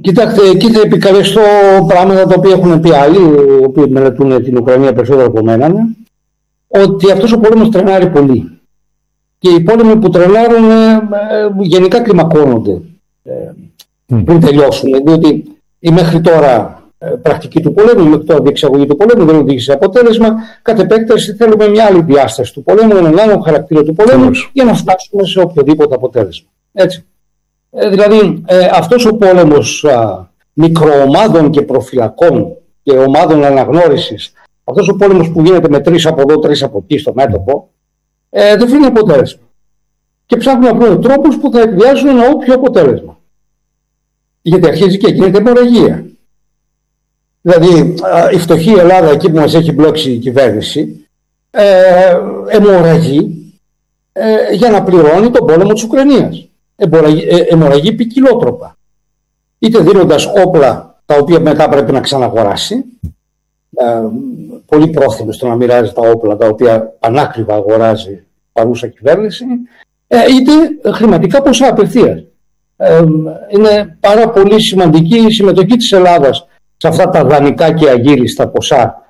Κοιτάξτε, εκεί θα επικαλεστώ πράγματα τα οποία έχουν πει άλλοι, οι οποίοι μελετούν την Ουκρανία περισσότερο από μένα, ότι αυτός ο πόλεμος τρενάρει πολύ. Και οι πόλεμοι που τρενάρουν γενικά κλιμακώνονται πριν τελειώσουν. Διότι η μέχρι τώρα πρακτική του πολέμου, η μέχρι τώρα διεξαγωγή του πολέμου δεν οδήγησε σε αποτέλεσμα. Κατ' επέκταση θέλουμε μια άλλη διάσταση του πολέμου, έναν άλλο χαρακτήρα του πολέμου για να φτάσουμε σε οποιοδήποτε αποτέλεσμα. Έτσι. Δηλαδή αυτός ο πόλεμος μικροομάδων και προφυλακών και ομάδων αναγνώρισης, αυτός ο πόλεμος που γίνεται με 3 από εδώ, 3 από εκεί στο μέτωπο, δεν φέρνει αποτέλεσμα. Και ψάχνουν να βρουν τρόπους που θα εκβιάσουν ένα όποιο αποτέλεσμα. Γιατί αρχίζει και γίνεται αιμορραγία. Δηλαδή η φτωχή Ελλάδα, εκεί που μας έχει μπλέξει η κυβέρνηση, αιμορραγεί για να πληρώνει τον πόλεμο της Ουκρανίας. Αιμορραγεί ποικιλότροπα. Είτε δίνοντας όπλα τα οποία μετά πρέπει να ξαναγοράσει, πολύ πρόθυμος στο να μοιράζει τα όπλα τα οποία πανάκριβα αγοράζει παρούσα κυβέρνηση, είτε χρηματικά ποσά απευθείας. Είναι πάρα πολύ σημαντική η συμμετοχή της Ελλάδας σε αυτά τα δανεικά και αγύριστα ποσά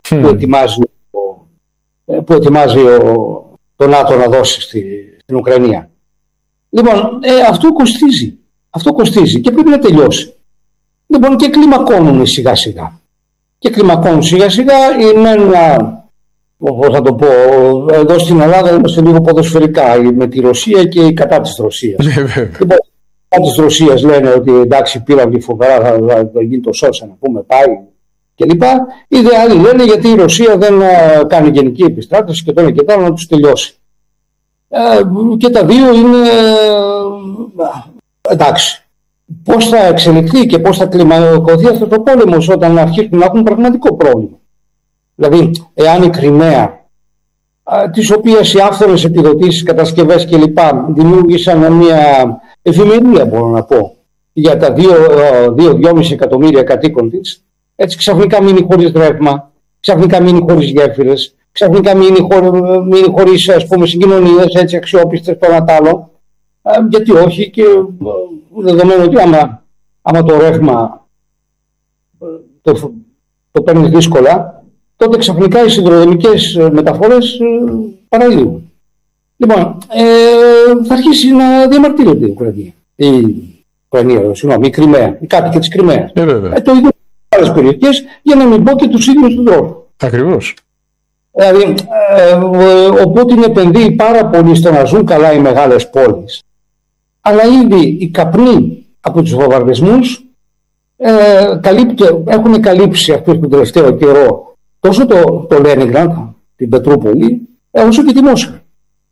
που ετοιμάζει το ΝΑΤΟ να δώσει στην Ουκρανία. Λοιπόν, αυτό κοστίζει και πρέπει να τελειώσει. Λοιπόν, και κλιμακώνουν σιγά σιγά. Πώς θα το πω, εδώ στην Ελλάδα είμαστε λίγο ποδοσφαιρικά με τη Ρωσία και η κατά της Ρωσίας. Λοιπόν, κατά της Ρωσίας λένε ότι εντάξει, πήραμε φοβερά, θα γίνει το σώσα να πούμε, πάει κλπ. Οι δε άλλοι λένε γιατί η Ρωσία δεν κάνει γενική επιστράτευση και το ένα και το άλλο να τους τελειώσει. Και τα δύο είναι εντάξει. Πώς θα εξελιχθεί και πώς θα κλιμακωθεί αυτό το πόλεμος όταν αρχίσουν να έχουν πραγματικό πρόβλημα. Δηλαδή, εάν η Κριμαία, τις οποίες οι άφθονες επιδοτήσεις, κατασκευές κλπ. Δημιούργησαν μια εφημερία, μπορώ να πω, για τα 2-2,5 εκατομμύρια κατοίκων της, έτσι ξαφνικά μείνει χωρίς ρεύμα, ξαφνικά μείνει χωρίς γέφυρες, ξαφνικά μείνει χωρίς συγκοινωνίες έτσι αξιόπιστες το ένα τ' άλλο. Γιατί όχι, και δεδομένου ότι άμα το ρεύμα το παίρνει δύσκολα, τότε ξαφνικά οι συνδρομικές μεταφορές παραλύουν. Λοιπόν, θα αρχίσει να διαμαρτύρεται η Κριμαία, οι κάτοικοι της Κριμαίας. Το ίδιο σε άλλες περιοχές, για να μην πω και τους ίδιους του τρόπου. Ακριβώς. Δηλαδή, ο Πούτιν επενδύει πάρα πολύ στο να ζουν καλά οι μεγάλες πόλεις. Αλλά ήδη οι καπνοί από τους βομβαρδισμούς έχουν καλύψει αυτόν τον τελευταίο καιρό τόσο το Λένινγκραντ, την Πετρούπολη, όσο και τη Μόσχα.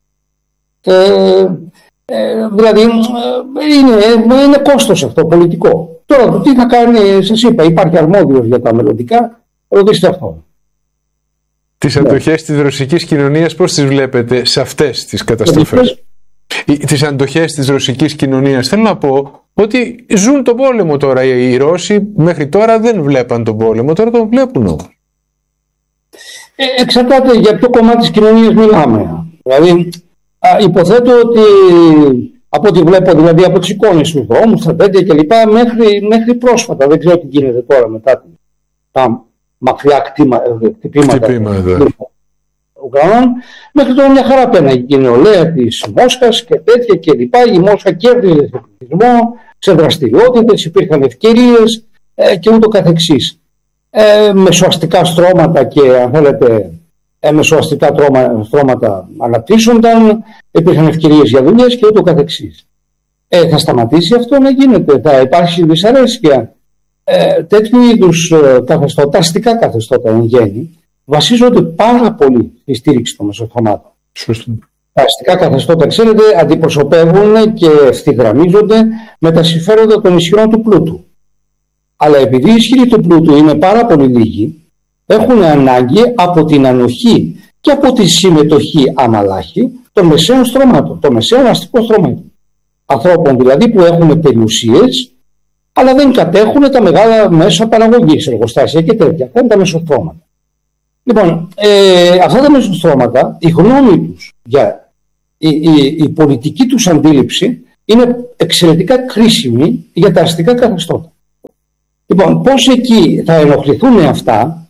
Δηλαδή είναι κόστος αυτό πολιτικό. Τώρα τι θα κάνει, σας είπα, υπάρχει αρμόδιος για τα μελλοντικά, ρωτήστε αυτό. Τις αντοχές της ρωσικής κοινωνίας πώς τις βλέπετε σε αυτές τις καταστροφές? Τις αντοχές της ρωσικής κοινωνίας, θέλω να πω ότι ζουν τον πόλεμο τώρα. Οι Ρώσοι μέχρι τώρα δεν βλέπαν τον πόλεμο, τώρα τον βλέπουν όμως. Εξαρτάται για ποιο κομμάτι της κοινωνίας μιλάμε. Δηλαδή υποθέτω ότι από ό,τι βλέπω, δηλαδή από τις εικόνες στους δρόμους, στα τέτοια κλπ, μέχρι πρόσφατα, δεν ξέρω τι γίνεται τώρα μετά τα μακριά χτυπήματα Ουκρανών, μέχρι τώρα μια χαρά πέναγε η νεολαία της Μόσχας και τέτοια κλπ. Η Μόσχα κέρδιζε σε πληθυσμό, σε δραστηριότητες, υπήρχαν ευκαιρίες και ούτω καθεξής. Μεσοαστικά στρώματα και αν θέλετε μεσοαστικά στρώματα αναπτύσσονταν, υπήρχαν ευκαιρίες για δουλειές και ούτω καθεξής. Θα σταματήσει αυτό να γίνεται, θα υπάρξει δυσαρέσκεια. Τέτοιου είδους καθεστώτα, αστικά καθεστώτα εν γέννη, βασίζονται πάρα πολύ στη στήριξη των μεσοστρωμάτων. Τα αστικά καθεστώτα, ξέρετε, αντιπροσωπεύουν και ευθυγραμμίζονται με τα συμφέροντα των ισχυρών του πλούτου. Αλλά επειδή οι ισχυροί του πλούτου είναι πάρα πολύ λίγοι, έχουν ανάγκη από την ανοχή και από τη συμμετοχή αμαλάχη των μεσαίων στρώματων, των μεσαίων αστικών στρώματων. Ανθρώπων δηλαδή που έχουν περιουσίες, αλλά δεν κατέχουν τα μεγάλα μέσα παραγωγής, εργοστάσια και τέτοια. Αυτά είναι τα μεσοστρώματα. Λοιπόν, αυτά τα μεσοστρώματα, η γνώμη τους για η πολιτική τους αντίληψη είναι εξαιρετικά κρίσιμη για τα αστικά καθεστώτα. Λοιπόν, πώς εκεί θα ενοχληθούν αυτά,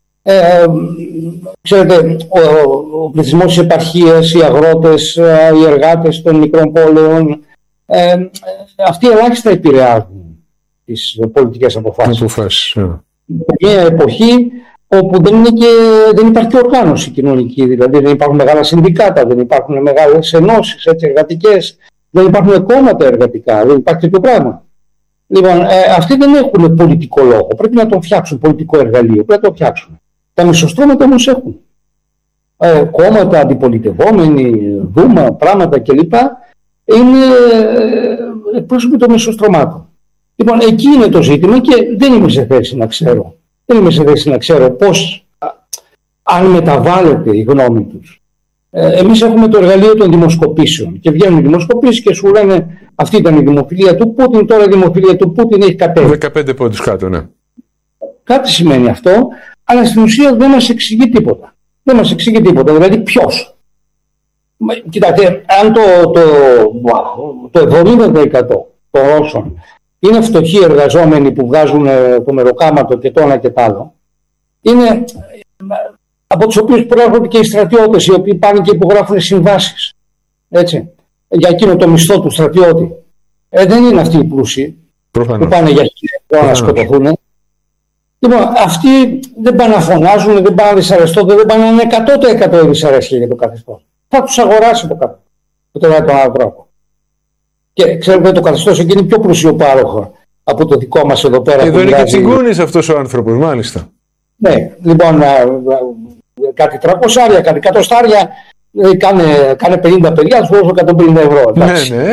ξέρετε, ο πληθυσμός της επαρχίας, οι αγρότες, οι εργάτες των μικρών πόλεων, αυτοί ελάχιστα επηρεάζουν τις πολιτικές αποφάσεις. Μια εποχή όπου δεν υπάρχει και οργάνωση κοινωνική, δηλαδή δεν υπάρχουν μεγάλα συνδικάτα, δεν υπάρχουν μεγάλες ενώσεις εργατικές, δεν υπάρχουν κόμματα εργατικά, δεν υπάρχει τέτοιο πράγμα. Λοιπόν, αυτοί δεν έχουν πολιτικό λόγο. Πρέπει να τον φτιάξουν, πολιτικό εργαλείο. Πρέπει να τον φτιάξουν. Τα μισοστρώματα όμως έχουν. Κόμματα, αντιπολιτευόμενοι, δούμα, πράγματα κλπ. Είναι πρόσωποι των μισοστρωμάτων. Λοιπόν, εκεί είναι το ζήτημα και δεν είμαι σε θέση να ξέρω. Δεν είμαι σε θέση να ξέρω πώς, αν μεταβάλλεται η γνώμη τους. Εμείς έχουμε το εργαλείο των δημοσκοπήσεων και βγαίνουν οι δημοσκοπήσεις και σου λένε αυτή ήταν η δημοφιλία του Πούτιν, τώρα η δημοφιλία του Πούτιν έχει κατέβει. 15 πόντους κάτω, ναι. Κάτι σημαίνει αυτό, αλλά στην ουσία δεν μας εξηγεί τίποτα. Δεν μας εξηγεί τίποτα, δηλαδή ποιος. Κοιτάξτε, αν το 70% των Ρώσων είναι φτωχοί εργαζόμενοι που βγάζουν το μεροκάματο και το ένα και το άλλο, είναι από τους οποίους προέρχονται και οι στρατιώτες οι οποίοι πάνε και υπογράφουν συμβάσεις, έτσι, για εκείνο το μισθό του στρατιώτη. Δεν είναι αυτοί οι πλούσιοι που πάνε για χιλιάδες να σκοτωθούν. Λοιπόν, αυτοί δεν πάνε να φωνάζουν, δεν πάνε να δυσαρεστώνται, δεν πάνε να είναι 100% δυσαρέσκεια για το καθεστώς. Θα τους αγοράσει το καθεστώς. Το άλλο τρόπο. Και ξέρετε, το καθεστώς εκεί είναι πιο πλουσιοπάροχο από το δικό μας εδώ πέρα. Εδώ είναι και τσιγκούνης αυτός ο άνθρωπος, μάλιστα. Ναι, λοιπόν, κάτι 300, κάτι 100, κάνε 50 παιδιά, σου δώσω 150 ευρώ. Εντάξει. Ναι.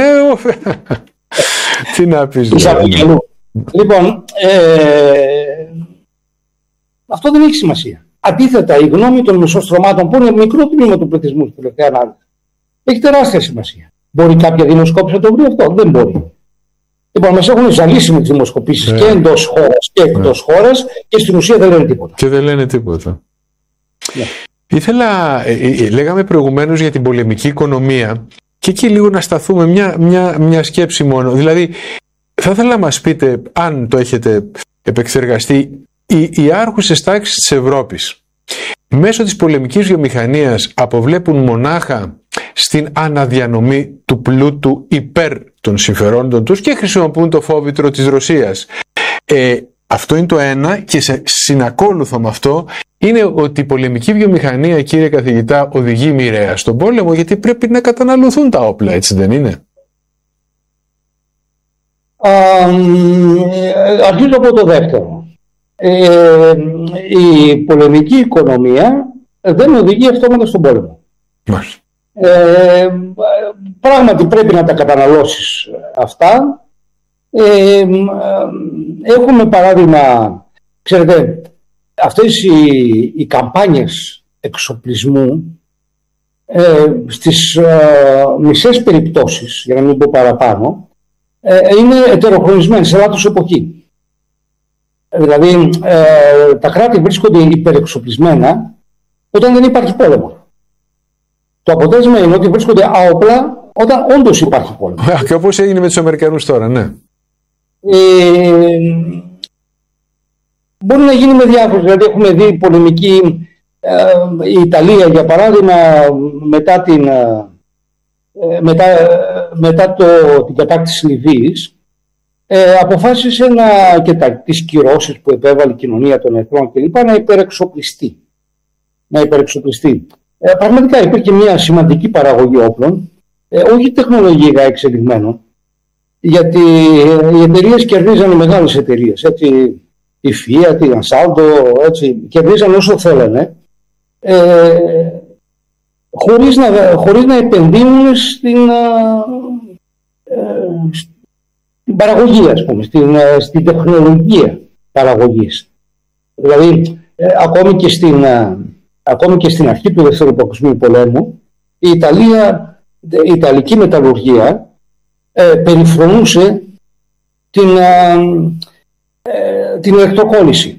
Τι να πεις. Λοιπόν, αυτό δεν έχει σημασία. Αντίθετα, η γνώμη των μεσοστρωμάτων, που είναι μικρό τμήμα του πληθυσμού στην τελευταία ανάλυση, έχει τεράστια σημασία. Μπορεί κάποια δημοσκόπηση να το βρει αυτό? Δεν μπορεί. Λοιπόν, μας έχουν ζαλίσει με τις δημοσκοπήσεις και εντός χώρας και εκτός χώρας και στην ουσία δεν λένε τίποτα. Και δεν λένε τίποτα. Λέγαμε προηγουμένως για την πολεμική οικονομία και εκεί λίγο να σταθούμε μια σκέψη μόνο. Δηλαδή, θα ήθελα να μας πείτε, αν το έχετε επεξεργαστεί, οι άρχουσες τάξεις της Ευρώπης μέσω της πολεμικής βιομηχανίας αποβλέπουν μονάχα στην αναδιανομή του πλούτου υπέρ των συμφερόντων τους και χρησιμοποιούν το φόβητρο της Ρωσίας. Αυτό είναι το ένα, και συνακόλουθο με αυτό είναι ότι η πολεμική βιομηχανία, κύριε καθηγητά, οδηγεί μοιραία στον πόλεμο, γιατί πρέπει να καταναλωθούν τα όπλα, έτσι δεν είναι? Αρχίζω από το δεύτερο. Η πολεμική οικονομία δεν οδηγεί αυτόματα στον πόλεμο. Πράγματι πρέπει να τα καταναλώσεις αυτά. Έχουμε παράδειγμα, ξέρετε, αυτές οι καμπάνιες εξοπλισμού στις μισές περιπτώσεις, για να μην πω παραπάνω, είναι ετεροχρονισμένες σε λάθος εποχή. Δηλαδή τα κράτη βρίσκονται υπερεξοπλισμένα όταν δεν υπάρχει πόλεμο. Το αποτέλεσμα είναι ότι βρίσκονται άοπλα όταν όντως υπάρχει πόλεμο. Και όπως έγινε με τους Αμερικανούς τώρα, ναι. Μπορεί να γίνει με διάφορες. Δηλαδή έχουμε δει πολεμική, η Ιταλία για παράδειγμα μετά την κατάκτηση Λιβύης αποφάσισε τις κυρώσεις που επέβαλε η κοινωνία των εθνών κλπ. Να υπερεξοπλιστεί. Πραγματικά υπήρχε μια σημαντική παραγωγή όπλων, όχι τεχνολογικά εξελιγμένων, γιατί οι εταιρείες κερδίζανε, μεγάλες εταιρείες, έτσι, η Fiat, η Ansaldo, έτσι, κερδίζανε όσο θέλανε, χωρίς να επενδύουν στην παραγωγή, ας πούμε, στην τεχνολογία παραγωγής. Δηλαδή, ακόμη και στην αρχή του Δεύτερου Παγκοσμίου Πολέμου, η Ιταλική μεταλλουργία περιφρονούσε την ηλεκτροκόλληση.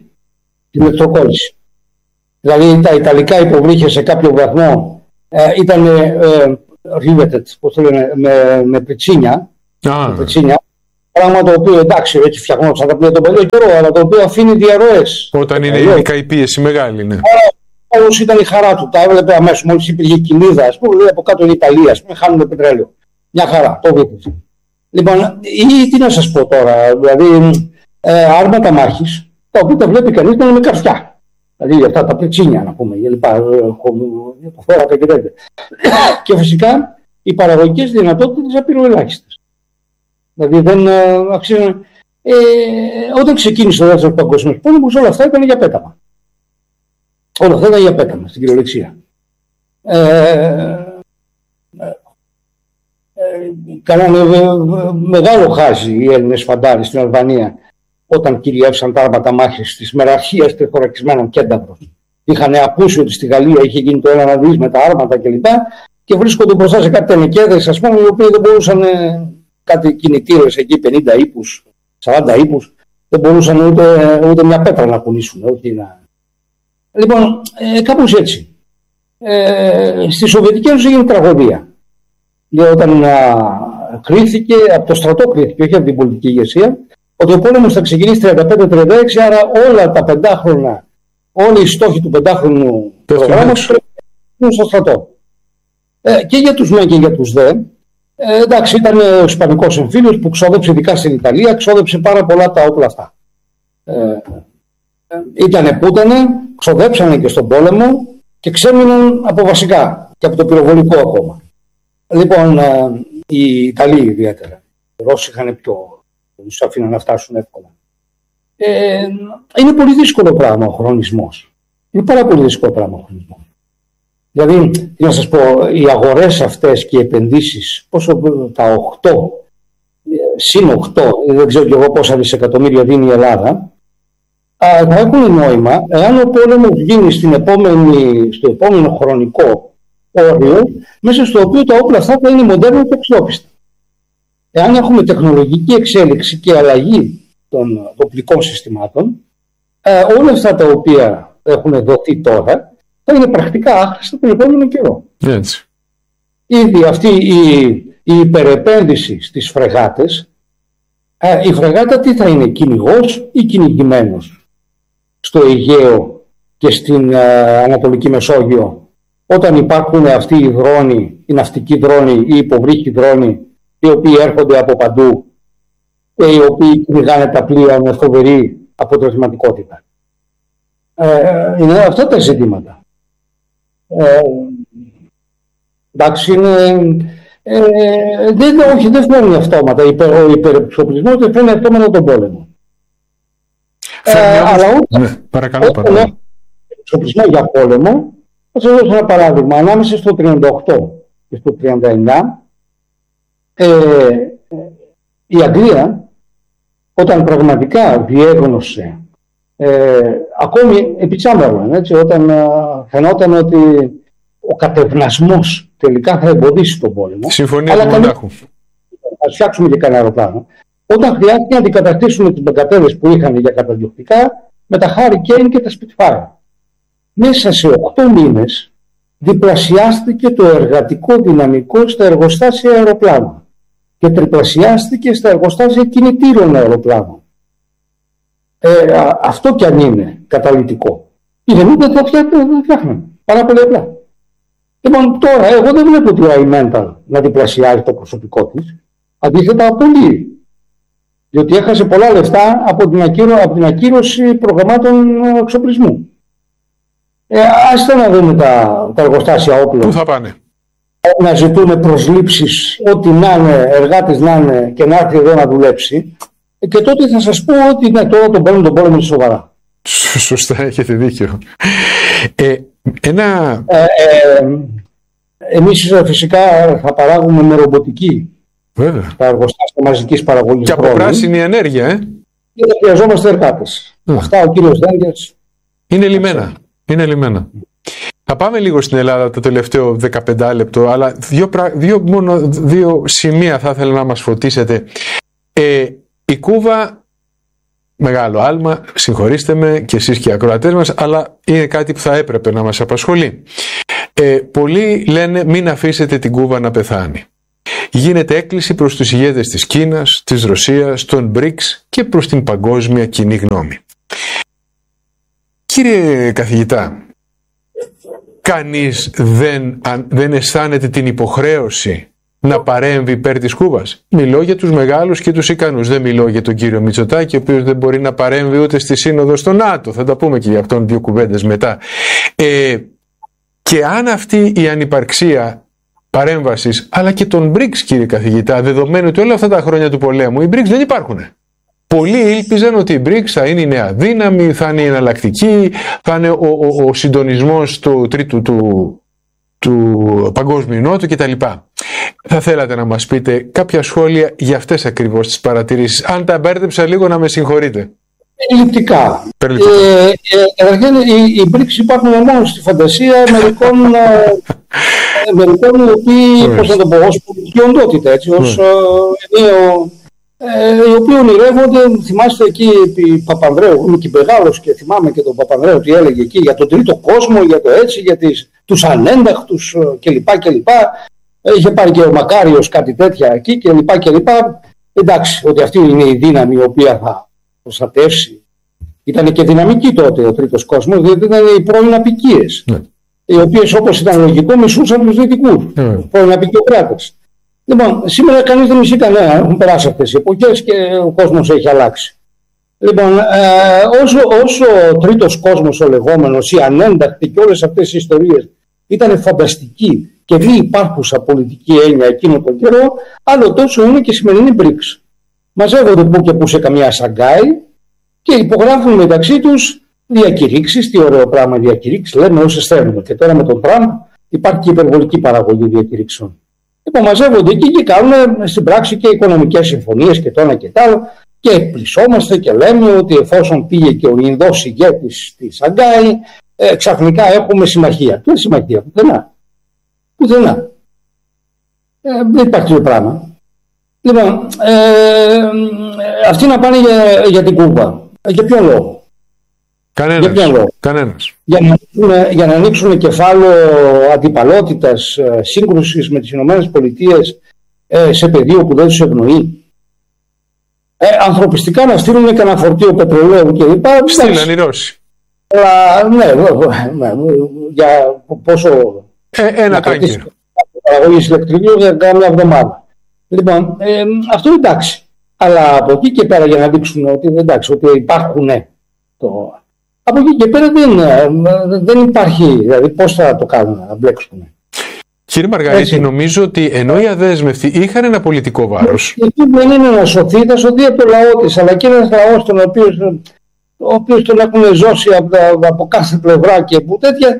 Δηλαδή τα Ιταλικά υποβρύχια σε κάποιο βαθμό ήταν riveted, πώς το λένε, με πετσίνια, Πράγμα το οποίο εντάξει, έτσι φτιαχνόταν τα πλοία τον παλιό καιρό, αλλά το οποίο αφήνει διαρροές. Όταν είναι ειδικά η πίεση μεγάλη, ναι. Όλος ήταν η χαρά του. Τα έβλεπε αμέσως. Μόλις υπήρχε κοιλίδα, ας πούμε, από κάτω είναι η Ιταλία, ας πούμε, χάνουν πετρέλαιο. Μια χαρά, το βρήκε. Λοιπόν, ή τι να σας πω τώρα, δηλαδή άρματα μάχης, τα οποία τα βλέπει κανείς να είναι με καρφιά. Δηλαδή αυτά τα πετσίνια, να πούμε, το θέρατα και τέτοια. Και φυσικά οι παραγωγικές δυνατότητες απειροελάχιστες. Δηλαδή δεν αξίζουν. Όταν ξεκίνησε ο Δεύτερος Παγκόσμιος Πόλεμος, όλα αυτά ήταν για πέταμα. Όλα αυτά ήταν για πέταμα στην κυριολεξία. Κάνανε μεγάλο χάζι οι Έλληνες φαντάροι στην Αλβανία όταν κυριεύσαν τα άρματα μάχης της μεραρχίας τεθωρακισμένων κένταυρων. Είχαν ακούσει ότι στη Γαλλία είχε γίνει το ένα να δεις με τα άρματα κλπ. Και βρίσκονται μπροστά σε κάτι τενεκέδες, ας πούμε, οι οποίοι δεν μπορούσαν, κάτι κινητήρες εκεί, 50 ύπους, 40 ύπους, δεν μπορούσαν ούτε μια πέτρα να κουνήσουν. Λοιπόν, κάπως έτσι. Στη Σοβιετική Ένωση έγινε τραγωδία. Όταν κρίθηκε, από το στρατό κρίθηκε, όχι από την πολιτική ηγεσία, ότι ο πόλεμος θα ξεκινήσει 35-36, άρα όλα τα πεντάχρονα, όλοι οι στόχοι του πεντάχρονου προγράμματος είναι στο στρατό. Και για τους μεν και για τους δε. Εντάξει, ήταν ο Ισπανικός εμφύλιος που ξόδεψε, ειδικά στην Ιταλία, ξόδεψε πάρα πολλά τα όπλα αυτά. Ήτανε που ήτανε, ξοδέψανε και στον πόλεμο και ξέμειναν από βασικά και από το πυροβολικό ακόμα. Λοιπόν, οι Ιταλοί ιδιαίτερα, οι Ρώσοι είχαν πιο, τους αφήναν να φτάσουν εύκολα. Είναι πολύ δύσκολο πράγμα ο χρονισμός. Είναι πάρα πολύ δύσκολο πράγμα ο χρονισμός. Δηλαδή, τι να σας πω, οι αγορές αυτές και οι επενδύσεις, πόσο τα 8, συν 8, δεν ξέρω και εγώ πόσα δισεκατομμύρια δίνει η Ελλάδα, θα έχουν νόημα εάν ο πόλεμος γίνει στο επόμενο χρονικό όριο, μέσα στο οποίο τα όπλα αυτά θα είναι μοντέρνα και αξιόπιστα. Εάν έχουμε τεχνολογική εξέλιξη και αλλαγή των οπλικών συστημάτων, όλα αυτά τα οποία έχουν δοθεί τώρα θα είναι πρακτικά άχρηστα τον επόμενο καιρό. Έτσι. Ήδη αυτή η υπερεπένδυση στις φρεγάτες, η φρεγάτα τι θα είναι, κυνηγός ή κυνηγημένος στο Αιγαίο και στην Ανατολική Μεσόγειο, όταν υπάρχουν αυτοί οι δρόνοι, οι ναυτικοί δρόνοι ή οι υποβρύχοι δρόνοι, οι οποίοι έρχονται από παντού και οι οποίοι κυνηγάνε τα πλοία με φοβερή αποτελεσματικότητα. Είναι αυτά τα ζητήματα. Εντάξει, δεν φέρνει αυτόματα. Ο υπερεξοπλισμός δεν φέρνει αυτόματα τον πόλεμο. Αλλά όταν εξοπλισμό για πόλεμο, θα σας δώσω ένα παράδειγμα. Ανάμεσα στο 38 και στο 39, η Αγγλία, όταν πραγματικά διέγνωσε, ακόμη επί Τσάμπερλεν, έτσι, όταν φαινόταν ότι ο κατευνασμός τελικά θα εμποδίσει τον πόλεμο. Συμφωνία του Μονάχου. Θα φτιάξουμε και κανένα αεροπλάνο. Όταν χρειάστηκε να αντικαταστήσουμε τις μπαγκατέλες που είχαν για καταδιοκτικά με τα Hurricane και τα Spitfire. Μέσα σε 8 μήνες διπλασιάστηκε το εργατικό δυναμικό στα εργοστάσια αεροπλάνων και τριπλασιάστηκε στα εργοστάσια κινητήρων αεροπλάνων. Αυτό κι αν είναι καταλυτικό. Οι Γερμανοί δεν το φτιάχνουν. Πάρα πολύ απλά. Λοιπόν, τώρα εγώ δεν βλέπω τη Rheinmetall να διπλασιάζει το προσωπικό της. Αντίθετα, πολύ. Διότι έχασε πολλά λεφτά από την ακύρωση προγραμμάτων εξοπλισμού. Άστε να δούμε τα εργοστάσια όπλων. Πού θα πάνε? Να ζητούν προσλήψεις, ό,τι να είναι, εργάτες να είναι και να έρθει εδώ να δουλέψει. Και τότε θα σας πω ότι ναι, τώρα τον πόλεμο είναι σοβαρά. Σωστά, έχετε δίκιο. Εμείς φυσικά θα παράγουμε με ρομποτική. Βέβαια. Τα εργοστάσια μαζικής παραγωγής. Και από πράσινη ενέργεια, Και θα χρειαζόμαστε εργάτες. Αυτά ο κύριος Δέγκερς. Είναι λιμένα. Θα πάμε λίγο στην Ελλάδα το τελευταίο 15 λεπτό, αλλά δύο σημεία θα ήθελα να μας φωτίσετε. Η Κούβα, μεγάλο άλμα, συγχωρήστε με και εσείς και οι ακροατές μας, αλλά είναι κάτι που θα έπρεπε να μας απασχολεί. Πολλοί λένε μην αφήσετε την Κούβα να πεθάνει. γίνεται έκκληση προς τους ηγέτες της Κίνας, της Ρωσίας, των BRICS και προς την παγκόσμια κοινή γνώμη. Κύριε καθηγητά, κανείς δεν αισθάνεται την υποχρέωση να παρέμβει υπέρ της Κούβας? Μιλώ για τους μεγάλους και τους ικανούς. Δεν μιλώ για τον κύριο Μητσοτάκη, ο οποίος δεν μπορεί να παρέμβει ούτε στη σύνοδο στο ΝΑΤΟ. Θα τα πούμε και για αυτόν 2 κουβέντες μετά. Και αν αυτή η ανυπαρξία παρέμβασης, αλλά και των BRICS, κύριε καθηγητά, δεδομένου ότι όλα αυτά τα χρόνια του πολέμου οι BRICS δεν υπάρχουν. Πολλοί ήλπιζαν ότι οι BRICS θα είναι η νέα δύναμη, θα είναι η εναλλακτική, θα είναι ο συντονισμός του τρίτου του Παγκόσμιου Νότου κτλ. Θα θέλατε να μας πείτε κάποια σχόλια για αυτές ακριβώς τις παρατηρήσεις? Αν τα μπέρδεψα λίγο, να με συγχωρείτε. Περιληπτικά. Καταρχήν, οι BRICS υπάρχουν μόνο στη φαντασία μερικών οι οποίοι, πώς να το πω, ως πολιτική οντότητα, έτσι, οι οποίοι ονειρεύονται. Θυμάστε εκεί Παπανδρέου, είμαι και μεγάλος και θυμάμαι και τον Παπανδρέου τι έλεγε εκεί για τον τρίτο κόσμο, για το έτσι, για τους ανένταχτους κλπ. Είχε πάρει και ο Μακάριος κάτι τέτοια εκεί κλπ. Εντάξει, ότι αυτή είναι η δύναμη η οποία θα προστατεύσει. Ήταν και δυναμική τότε ο τρίτος κόσμος, διότι ήταν οι πρώην απικίες, οι οποίες, όπως ήταν λογικό, μισούσαν τους δυτικούς, πρώην απικιοκράτες. Λοιπόν, σήμερα κανείς δεν μισεί κανένα, έχουν περάσει αυτές οι εποχές και ο κόσμος έχει αλλάξει. Λοιπόν, όσο ο τρίτος κόσμος ο λεγόμενος, οι ανέντακτοι και όλες αυτές οι ιστορίες ήταν φανταστική και μη υπάρχουσα πολιτική έννοια εκείνο τον καιρό, άλλο τόσο είναι και η σημερινή BRICS. Μαζεύονται που και που σε καμιά Σαγκάη και υπογράφουν μεταξύ τους διακηρύξεις. Τι ωραίο πράγμα διακηρύξεις, λέμε όσες θέλουμε. Και τώρα με τον Τραμπ υπάρχει και υπερβολική παραγωγή διακηρύξεων. Λοιπόν, μαζεύονται εκεί και κάνουν στην πράξη και οικονομικές συμφωνίες και το ένα και το άλλο. Και εκπλησόμαστε και λέμε ότι εφόσον πήγε και ο Ινδός ηγέτης στη Σαγκάη, ξαφνικά έχουμε συμμαχία. Τι είναι συμμαχία? Πουθενά. Δεν υπάρχει τέτοιο πράγμα. Λοιπόν, αυτοί να πάνε για την Κούβα. Για ποιον λόγο? Κανένας. Για να ανοίξουν κεφάλαιο αντιπαλότητας, σύγκρουσης με τις ΗΠΑ σε πεδίο που δεν τους ευνοεί. Ανθρωπιστικά να στείλουν κανένα φορτίο πετρελαίου κλπ. Στείλαν οι Ρώσοι. Ναι, για πόσο. Ένα τάγκερ. Παραγωγή ηλεκτρικού για μια εβδομάδα. Λοιπόν, αυτό εντάξει. Αλλά από εκεί και πέρα, για να δείξουν ότι εντάξει, ότι υπάρχουν. Από εκεί και πέρα δεν υπάρχει. Δηλαδή, πώς θα το κάνουν να μπλέξουν. Κύριε Μαργαρίτη, νομίζω ότι ενώ οι αδέσμευτοι είχαν ένα πολιτικό βάρος. Γιατί δεν είναι να σωθεί, θα σωθεί από το λαό της, αλλά και ένας λαός ο οποίος τον έχουν ζώσει από κάθε πλευρά και που τέτοια.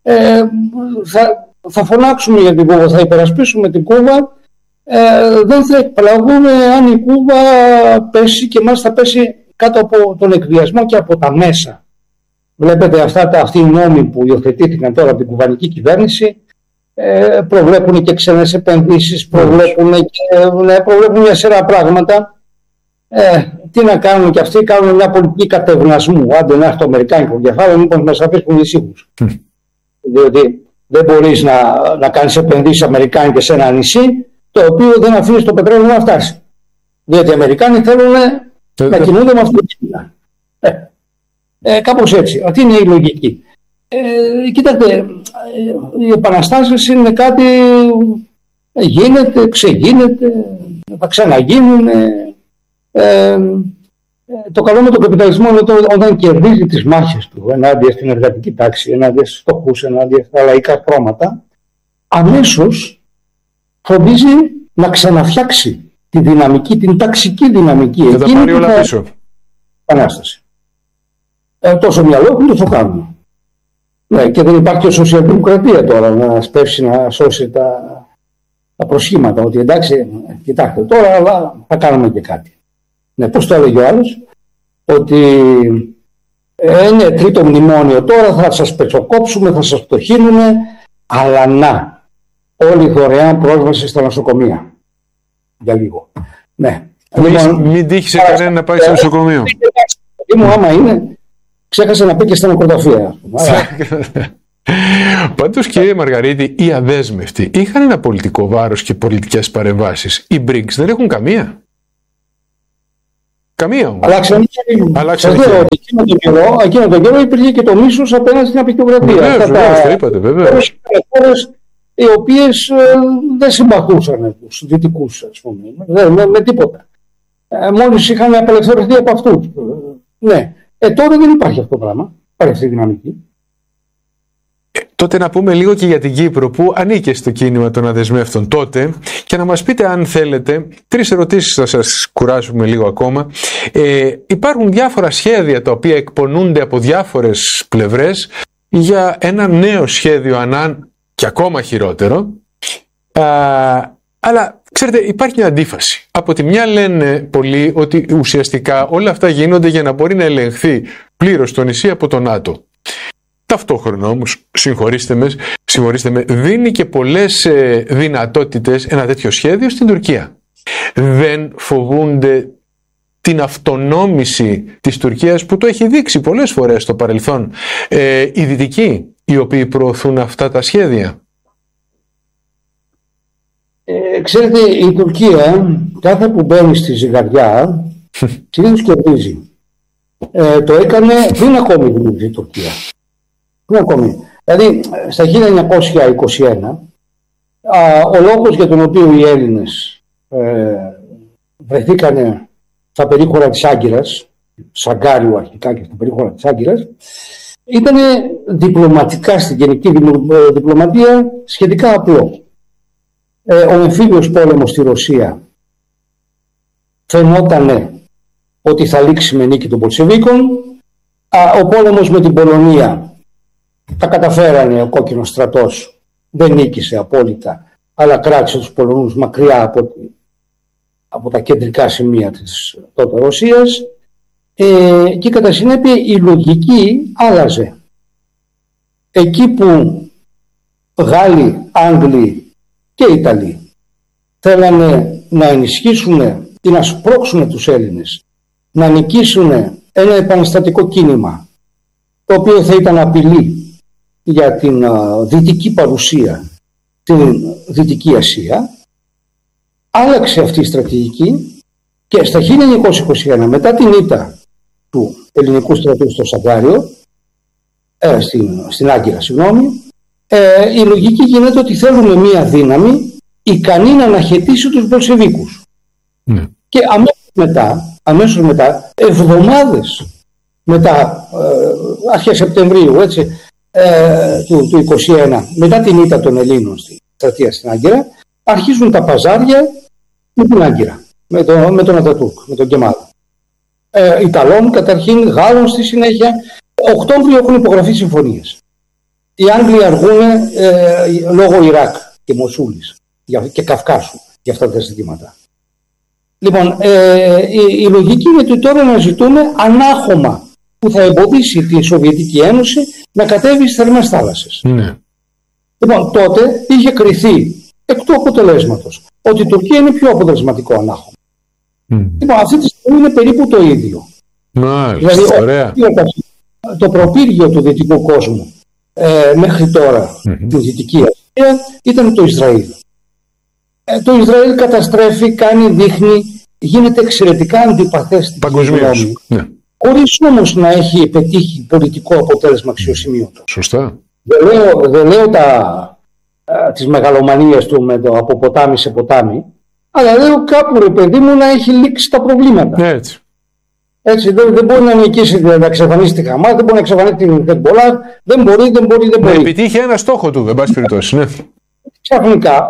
Θα φωνάξουμε για την Κούβα, θα υπερασπίσουμε την Κούβα. Δεν θα εκπλαγούμε αν η Κούβα πέσει και μας θα πέσει κάτω από τον εκβιασμό και από τα μέσα. Βλέπετε αυτοί οι νόμοι που υιοθετήθηκαν τώρα από την κουβανική κυβέρνηση προβλέπουν και ξένες επενδύσεις, προβλέπουν μια σειρά πράγματα. Τι να κάνουν και αυτοί, κάνουν μια πολιτική κατευνασμού. Άντε να έρθει το αμερικάνικο κεφάλαιο, μήπως μας αφήσουν ησύχους. Διότι δεν μπορείς να κάνεις επενδύσεις αμερικάνικες σε ένα νησί το οποίο δεν αφήνει το πετρέλαιο να φτάσει. Διότι οι Αμερικάνοι θέλουν να κινούνται με αυτοκίνητα. Κάπως έτσι. Αυτή είναι η λογική. Κοίτατε, οι επαναστάσεις είναι κάτι, γίνεται, ξεγίνεται, θα ξαναγίνουν. Το καλό με τον καπιταλισμό είναι όταν κερδίζει τις μάχες του ενάντια στην εργατική τάξη, ενάντια στους φτωχούς, ενάντια στα λαϊκά χρώματα, αμέσως φροντίζει να ξαναφτιάξει τη δυναμική, την ταξική δυναμική. Και τα πάρει όλα πίσω. Επανάσταση. Τόσο μυαλό έχουν, τόσο κάνουν. Ναι, και δεν υπάρχει και σοσιαλδημοκρατία τώρα να σπεύσει να σώσει τα προσχήματα. Ότι εντάξει, κοιτάξτε τώρα, αλλά θα κάνουμε και κάτι. Ναι, πώς το έλεγε ο άλλος, ότι είναι τρίτο μνημόνιο τώρα, θα σας πετσοκόψουμε, θα σας πτωχύνουμε, αλλά να, όλη δωρεάν πρόσβαση στα νοσοκομεία. Για λίγο. Ναι. Μην τύχει κανένα να πάει στο νοσοκομείο. Άμα είναι, ξέχασε να πει και στα νεκροταφεία. Πάντως, κύριε Μαργαρίτη, οι αδέσμευτοι είχαν ένα πολιτικό βάρος και πολιτικές παρεμβάσεις. Οι BRICS δεν έχουν καμία. Καμία όμως. Αλλάξαν ότι εκείνο τον καιρό υπήρχε και το μίσος απέναντι στην απεικιοκρατία. Βεβαίως, το είπατε, βεβαίως. Χώρες οι οποίες δεν συμπαθούσαν τους δυτικούς, ας πούμε, με τίποτα. Μόλις είχαν απελευθερωθεί από αυτούς. Ναι. Τώρα δεν υπάρχει αυτό το πράγμα. Υπάρχει αυτή η δυναμική. Τότε να πούμε λίγο και για την Κύπρο, που ανήκε στο κίνημα των αδεσμεύτων τότε, και να μας πείτε, αν θέλετε, 3 ερωτήσεις θα σας κουράσουμε λίγο ακόμα. Υπάρχουν διάφορα σχέδια τα οποία εκπονούνται από διάφορες πλευρές για ένα νέο σχέδιο Ανάν και ακόμα χειρότερο. Αλλά ξέρετε, υπάρχει μια αντίφαση. Από τη μια λένε πολλοί ότι ουσιαστικά όλα αυτά γίνονται για να μπορεί να ελεγχθεί πλήρως το νησί από το ΝΑΤΟ. Ταυτόχρονα όμως, συγχωρήστε με, δίνει και πολλές δυνατότητες ένα τέτοιο σχέδιο στην Τουρκία. Δεν φοβούνται την αυτονόμηση της Τουρκίας, που το έχει δείξει πολλές φορές στο παρελθόν, οι δυτικοί οι οποίοι προωθούν αυτά τα σχέδια? Ξέρετε, η Τουρκία κάθε που μπαίνει στη ζυγαριά συνήθως κερδίζει. Το έκανε πριν ακόμη δημιουργήσει η Τουρκία. Δηλαδή, στα 1921, ο λόγος για τον οποίο οι Έλληνες βρεθήκανε στα περίχωρα της Άγκυρας, Σαγκάριου αρχικά και στα περίχωρα της Άγκυρας, ήταν διπλωματικά, στην γενική διπλωματία, σχετικά απλό. Ο εμφύλιος πόλεμος στη Ρωσία φαινότανε ότι θα λήξει με νίκη των Πολσεβίκων. Ο πόλεμος με την Πολωνία τα καταφέρανε, ο κόκκινος στρατός δεν νίκησε απόλυτα, αλλά κράτησε τους Πολωνούς μακριά από τα κεντρικά σημεία της τότε Ρωσίας, και κατά συνέπεια η λογική άλλαζε. Εκεί που Γάλλοι, Άγγλοι και Ιταλοί θέλανε να ενισχύσουν ή να σπρώξουν τους Έλληνες να νικήσουν ένα επαναστατικό κίνημα, το οποίο θα ήταν απειλή για την δυτική παρουσία στην Δυτική Ασία, άλλαξε αυτή η στρατηγική και στα 1921, μετά την ήττα του ελληνικού στρατού στο Σαγκάριο, στην Άγκυρα, η λογική γίνεται ότι θέλουμε μία δύναμη ικανή να αναχαιτήσει τους Μπολσεβίκους. Και αμέσως μετά, εβδομάδες μετά, αρχές Σεπτεμβρίου, έτσι, του 1921, μετά την ήττα των Ελλήνων στη στρατεία στην Άγκυρα, αρχίζουν τα παζάρια με την Άγκυρα, με τον Ατατούρκ, με τον Κεμάλ. Ιταλών καταρχήν, Γάλλων στη συνέχεια. Οκτώβριο έχουν υπογραφεί συμφωνίες. Οι Άγγλοι αργούν λόγω Ιράκ και Μοσούλης και Καυκάσου για αυτά τα ζητήματα. Λοιπόν, η λογική είναι ότι τώρα να ζητούμε ανάχωμα που θα εμποδίσει τη Σοβιετική Ένωση να κατέβει στις θερμές θάλασσες. Λοιπόν, τότε είχε κριθεί εκ του αποτελέσματος ότι η Τουρκία είναι πιο αποτελεσματικό ανάχωμα. Λοιπόν, αυτή τη στιγμή είναι περίπου το ίδιο. Δηλαδή, το προπύργιο του δυτικού κόσμου μέχρι τώρα, τη Δυτική Ασία, ήταν το Ισραήλ. Το Ισραήλ καταστρέφει, κάνει, δείχνει, γίνεται εξαιρετικά αντιπαθές στην παγκοσμίως, χωρίς όμως να έχει πετύχει πολιτικό αποτέλεσμα αξιοσημείωτο. Σωστά. Δεν λέω τις μεγαλομανίες του με το από ποτάμι σε ποτάμι, αλλά λέω κάπου, ρε παιδί μου, να έχει λήξει τα προβλήματα. Έτσι, δεν μπορεί να νικήσει, να εξαφανίσει τη Χαμάς, δεν μπορεί να εξαφανίσει την Χεσμπολάχ, δεν μπορεί. Να επιτύχει ένα στόχο του, εν πάση περιπτώσει. Ξαφνικά,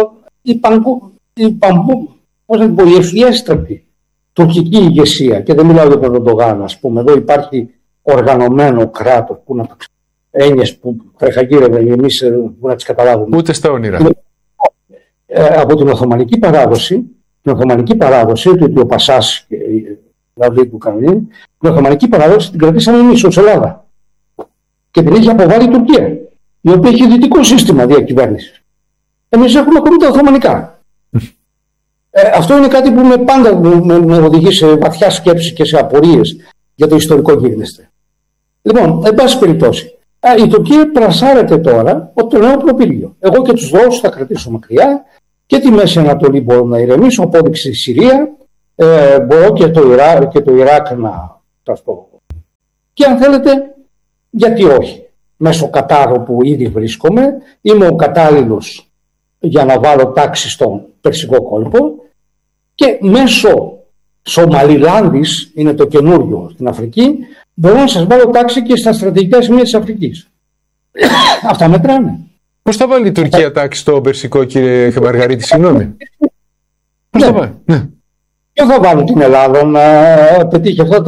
η ευφιέστατη τουρκική ηγεσία, και δεν μιλάω για τον Ερντογάν, ας πούμε, εδώ υπάρχει οργανωμένο κράτος που να έννοιες που τρεχαγύρευε εμείς που να τις καταλάβουμε. Ούτε στα όνειρα. Από την Οθωμανική παράδοση, ότι ο Πασάς και δηλαδή του Κανονίνη, την Οθωμανική παράδοση την κρατήσαμε εμείς ως Ελλάδα. Και την έχει αποβάλει η Τουρκία, η οποία έχει δυτικό σύστημα διακυβέρνησης. Εμείς έχουμε ακόμη τα Οθωμανικά. Αυτό είναι κάτι που πάντα με οδηγεί σε βαθιά σκέψη και σε απορίες για το ιστορικό γίγνεσθε. Λοιπόν, εν πάση περιπτώσει, Η Τουρκία πλασάρεται τώρα το νέο προπύργιο. Εγώ και τους Ρώσους θα κρατήσω μακριά και τη Μέση Ανατολή μπορώ να ηρεμήσω, απόδειξη η Συρία, μπορώ και το Ιράκ να το. Και αν θέλετε, γιατί όχι. Μέσω Κατάρ που ήδη βρίσκομαι, είμαι ο κατάλληλος για να βάλω τάξη στον Περσικό κόλπο και μέσω Σομαλιλάνδης, είναι το καινούριο στην Αφρική, μπορώ να σας βάλω τάξη και στα στρατηγικά σημεία της Αφρικής. Αυτά μετράνε. Πώς θα βάλει η Τουρκία τάξη στο Περσικό, κύριε Μαργαρίτη, συγγνώμη? Πώς θα βάλει? Ναι. Και θα βάλουν την Ελλάδα να πετύχει αυτά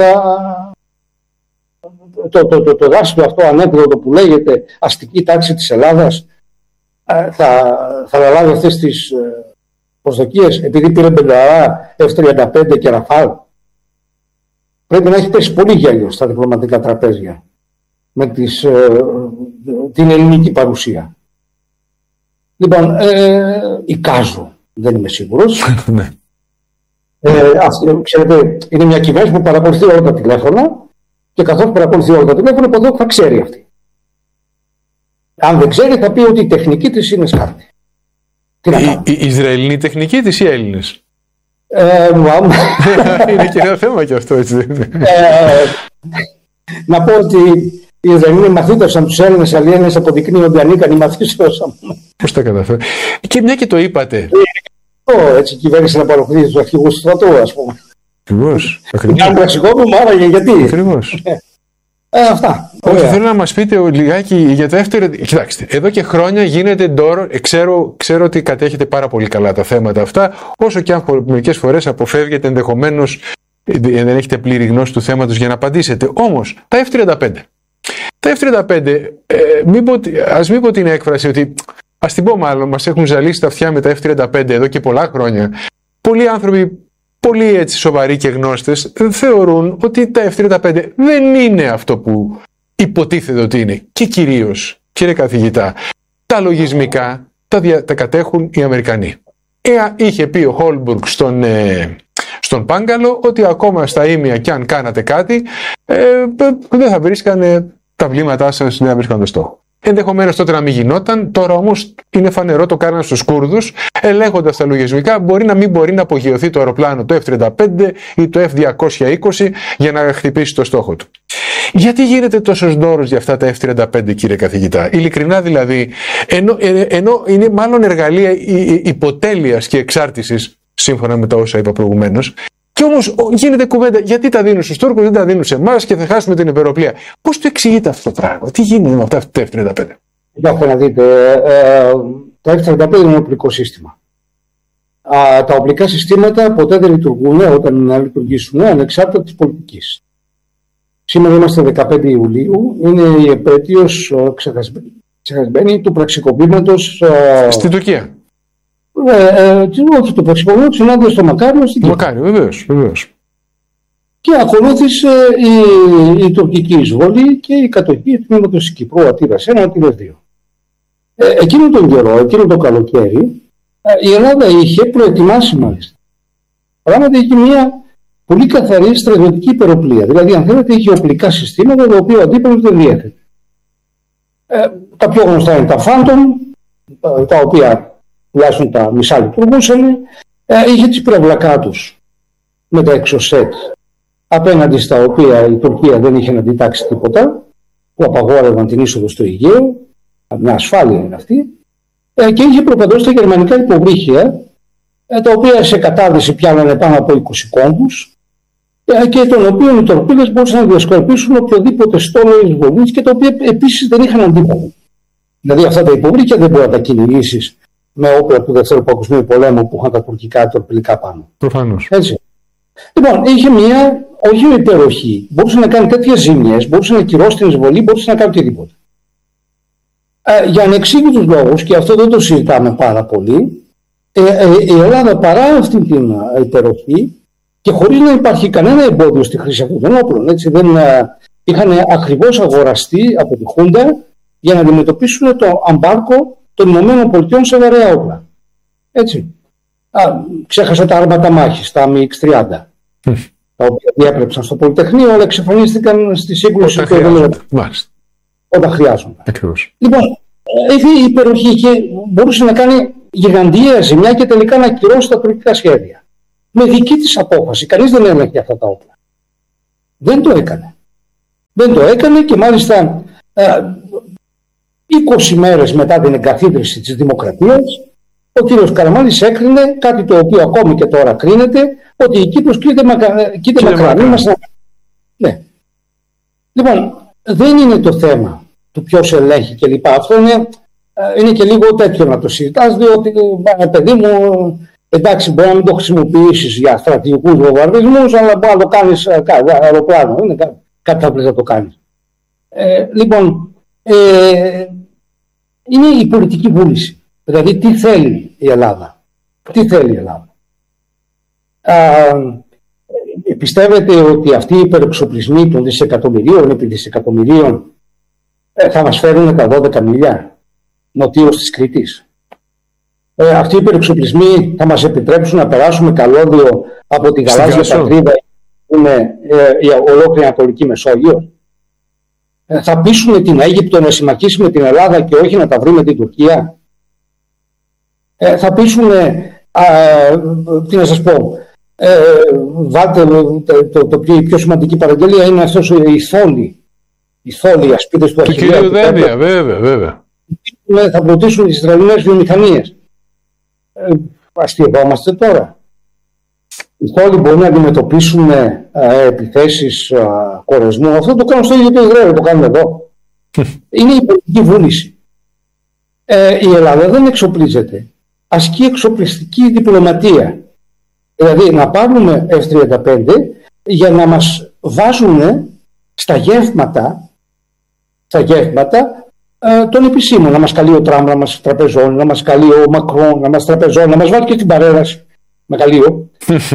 το δάσκαλο αυτό ανέκδοτο που λέγεται αστική τάξη της Ελλάδας, θα λάβει αυτές τις προσδοκίες επειδή πήρε πενταρά F-35 και Ραφάλ. Πρέπει να έχει πέσει πολύ γέλιο στα διπλωματικά τραπέζια με την ελληνική παρουσία. Λοιπόν, εικάζω, δεν είμαι σίγουρος. Ξέρετε, είναι μια κυβέρνηση που παρακολουθεί όλα τα τηλέφωνα και καθώς παρακολουθεί όλα τα τηλέφωνα, από εδώ θα ξέρει αυτή. Αν δεν ξέρει, θα πει ότι η τεχνική της είναι σκάρτη. Η Ισραηλινή τεχνική της ή Έλληνες? Είναι και ένα θέμα και αυτό, έτσι δεν είναι? Να πω ότι οι Ισραηλινοί μαθήτωσαν τους Έλληνες, αλλά οι Έλληνες αποδεικνύονται ανίκανοι μαθήτωσαν. Πώς τα καταφέρει? Και μια και το είπατε. Έτσι κυβέρνησε να παρακολουθεί τους αρχηγούς του στρατού, ας πούμε. Ακριβώς. Κάνουν πραξικόπημα, άραγε γιατί? Ακριβώς. Αυτά. Θέλω να μας πείτε λιγάκι για τα Κοιτάξτε, εδώ και χρόνια γίνεται ντόρο. Ξέρω ότι κατέχετε πάρα πολύ καλά τα θέματα αυτά, όσο και αν μερικές φορές αποφεύγετε, ενδεχομένως δεν έχετε πλήρη γνώση του θέματος για να απαντήσετε. Όμως, τα F-35. Τα F-35, ας μην πω την έκφραση ότι, ας την πω μάλλον, μας έχουν ζαλίσει τα αυτιά με τα F-35 εδώ και πολλά χρόνια. Πολλοί άνθρωποι, πολύ έτσι σοβαροί και γνώστες, θεωρούν ότι τα F-35 δεν είναι αυτό που υποτίθεται ότι είναι. Και κυρίως, κύριε καθηγητά, τα λογισμικά τα κατέχουν οι Αμερικανοί. Είχε πει ο Χόλμπουργκ στον Πάγκαλο ότι ακόμα στα ήμια κι αν κάνατε κάτι, δεν θα βρίσκανε τα βλήματά σας, δεν θα βρίσκανε το στόχο. Ενδεχομένως τότε να μην γινόταν, τώρα όμως είναι φανερό το κάναν στους Κούρδους, ελέγχοντας τα λογισμικά, μπορεί να μην μπορεί να απογειωθεί το αεροπλάνο το F-35 ή το F-220 για να χτυπήσει το στόχο του. Γιατί γίνεται τόσος ντόρος για αυτά τα F-35, κύριε καθηγητά? Ειλικρινά δηλαδή, ενώ είναι μάλλον εργαλεία υποτέλειας και εξάρτησης, σύμφωνα με τα όσα είπα προηγουμένως, και όμως γίνεται κουβέντα γιατί τα δίνουν στους Τούρκους, δεν τα δίνουν σε εμάς και θα χάσουμε την υπεροπλία. Πώς το εξηγείτε αυτό το πράγμα? Τι γίνεται με αυτά τα F-35? Κοιτάξτε να δείτε, το F-35 είναι ένα οπλικό σύστημα. Τα οπλικά συστήματα ποτέ δεν λειτουργούν όταν να λειτουργήσουν ανεξάρτητα της πολιτικής. Σήμερα είμαστε 15 Ιουλίου, είναι η επέτειος ξεχασμένη του πραξικοπήματος στην Τουρκία. Όχι, το πραξικοπήματος συνάντησε στο Μακάριο στην Κύπρο. Μακάριο, βεβαίως. Και ακολούθησε η τουρκική εισβολή και η κατοχή του τμήματος της Κύπρου, Αττήρας 1, Αττήρας 2. Εκείνο τον καιρό, εκείνο το καλοκαίρι, η Ελλάδα είχε προετοιμάσει μάλιστα. Πράγματι είχε μια πολύ καθαρή στρατιωτική υπεροπλία. Δηλαδή, αν θέλετε, είχε οπλικά συστήματα τα οποία ο αντίπαλος δεν διέθετε. Τα πιο γνωστά είναι τα Phantom, τα οποία τουλάχιστον τα μισά λειτουργούσαν. Είχε τις πυραυλακά τους με τα εξωσέτ, απέναντι στα οποία η Τουρκία δεν είχε να αντιτάξει τίποτα, που απαγόρευαν την είσοδο στο Αιγαίο, μια ασφάλεια είναι αυτή, και είχε προπαντώσει τα γερμανικά υποβρύχια, τα οποία σε κατάδυση πιάνανε πάνω από 20 κόμπους, και των οποίων οι τορπίλες μπορούσαν να διασκορπίσουν οποιοδήποτε στόλο εισβολής και τα οποία επίσης δεν είχαν αντίπαλο. Δηλαδή αυτά τα υποβρύχια δεν μπορεί να τα κυνηγήσεις με όπλα του Δευτέρου Παγκοσμίου Πολέμου που είχαν τα τουρκικά τορπιλικά πάνω. Προφανώς. Έτσι. Λοιπόν, είχε μια, όχι με υπεροχή, μπορούσε να κάνει τέτοιες ζημιές, μπορούσε να κυρώσει την εισβολή, μπορούσε να κάνει οτιδήποτε. Για ανεξήγητους λόγους, και αυτό δεν το συζητάμε πάρα πολύ, η Ελλάδα παρά αυτή την υπεροχή και χωρίς να υπάρχει κανένα εμπόδιο στη χρήση αυτών των όπλων, έτσι, δεν είχαν ακριβώς αγοραστεί από τη Χούντα για να αντιμετωπίσουν το αμπάρκο των ΗΠΑ σε βαρέα όπλα. Έτσι. Ξέχασα τα άρματα μάχης, τα MX-30, τα οποία διέπρεψαν στο Πολυτεχνείο, αλλά εξαφανίστηκαν στη σύγκρουση του. όταν χρειάζονται. Ακριβώς. Λοιπόν, η υπεροχή και μπορούσε να κάνει γιγαντιαία ζημιά και τελικά να ακυρώσει τα τουρκικά σχέδια. Με δική της απόφαση. Κανείς δεν έλεγε αυτά τα όπλα. Δεν το έκανε. Δεν το έκανε και μάλιστα 20 μέρες μετά την εγκαθίδρυση της δημοκρατίας ο κύριος Καραμάνλης έκρινε κάτι το οποίο ακόμη και τώρα κρίνεται, ότι η Κύπρος κοίται μακρανή. Ναι. Λοιπόν, δεν είναι το θέμα του ποιος ελέγχει κλπ. Αυτό είναι και λίγο τέτοιο να το συζητάς, διότι παιδί μου, εντάξει, μπορεί να μην το χρησιμοποιήσεις για στρατηγικούς βομβαρδισμούς, αλλά μπορεί να το κάνεις αεροπλάνο. Είναι κάτι θα πρέπει να το κάνεις. Λοιπόν, είναι η πολιτική βούληση. Δηλαδή, τι θέλει η Ελλάδα. Τι θέλει η Ελλάδα. Πιστεύετε ότι αυτοί οι υπερεξοπλισμοί των δισεκατομμυρίων επί δισεκατομμυρίων θα μας φέρουν τα 12 μιλιά νοτίως της Κρήτης? Αυτοί οι υπερεξοπλισμοί θα μας επιτρέψουν να περάσουμε καλώδιο από τη γαλάζια πατρίδα που είναι η ολόκληρη Ανατολική Μεσόγειο? Θα πείσουν την Αίγυπτο να συμμαχίσει με την Ελλάδα και όχι να τα βρει με την Τουρκία? Θα πείσουν, τι να σας πω, βάλτε η πιο σημαντική παραγγελία είναι αυτός οι θόλοι ασπίδες του Αχιλλέα. Του κυρίου Δένδια, βέβαια. Θα πλουτίσουν τις Ισραηλινές βιομηχανίες. Αστειευόμαστε τώρα. Οι θόλοι μπορούν να αντιμετωπίσουν επιθέσεις κορεσμού. Αυτό το κάνουν στο ίδιο το Ισραήλ, το κάνουν εδώ. Είναι η πολιτική βούληση. Η Ελλάδα δεν εξοπλίζεται. Ασκεί εξοπλιστική διπλωματία. Δηλαδή να πάρουμε F-35 για να μας βάζουν στα γεύματα των επισήμων. Να μας καλεί ο Τραμπ να μας τραπεζώνει, να μας καλεί ο Μακρόν να μας τραπεζώνει, να μας βάλει και την παρέλαση μεγαλείο.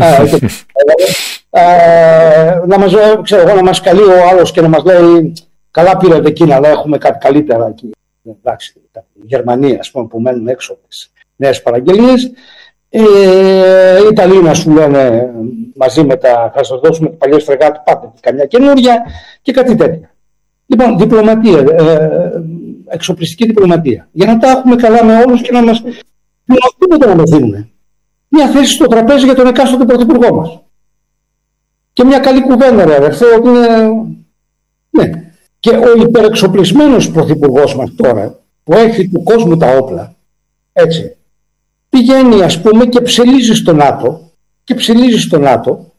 Να μας καλεί ο άλλος και να μας λέει καλά πήρατε εκείνα, αλλά έχουμε κάτι καλύτερα εκεί. Εντάξει, η Γερμανία, ας πούμε, που μένουν έξω τις νέες παραγγελίες. Οι Ιταλοί να σου λένε μαζί με θα σας δώσουμε τις παλιές φρεγάτες, πάτε καμιά καινούρια και κάτι τέτοια. Λοιπόν, διπλωματία, εξοπλιστική διπλωματία. Για να τα έχουμε καλά με όλους και να μας τίποτα να μας δίνουν. Μια θέση στο τραπέζι για τον εκάστοτε πρωθυπουργό μας. Και μια καλή κουβέντα, ρε αδερφέ, ότι είναι... Ναι. Και ο υπερεξοπλισμένος πρωθυπουργός μας τώρα, που έχει του κόσμου τα όπλα, έτσι, πηγαίνει ας πούμε και ψελίζει στο ΝΑΤΟ,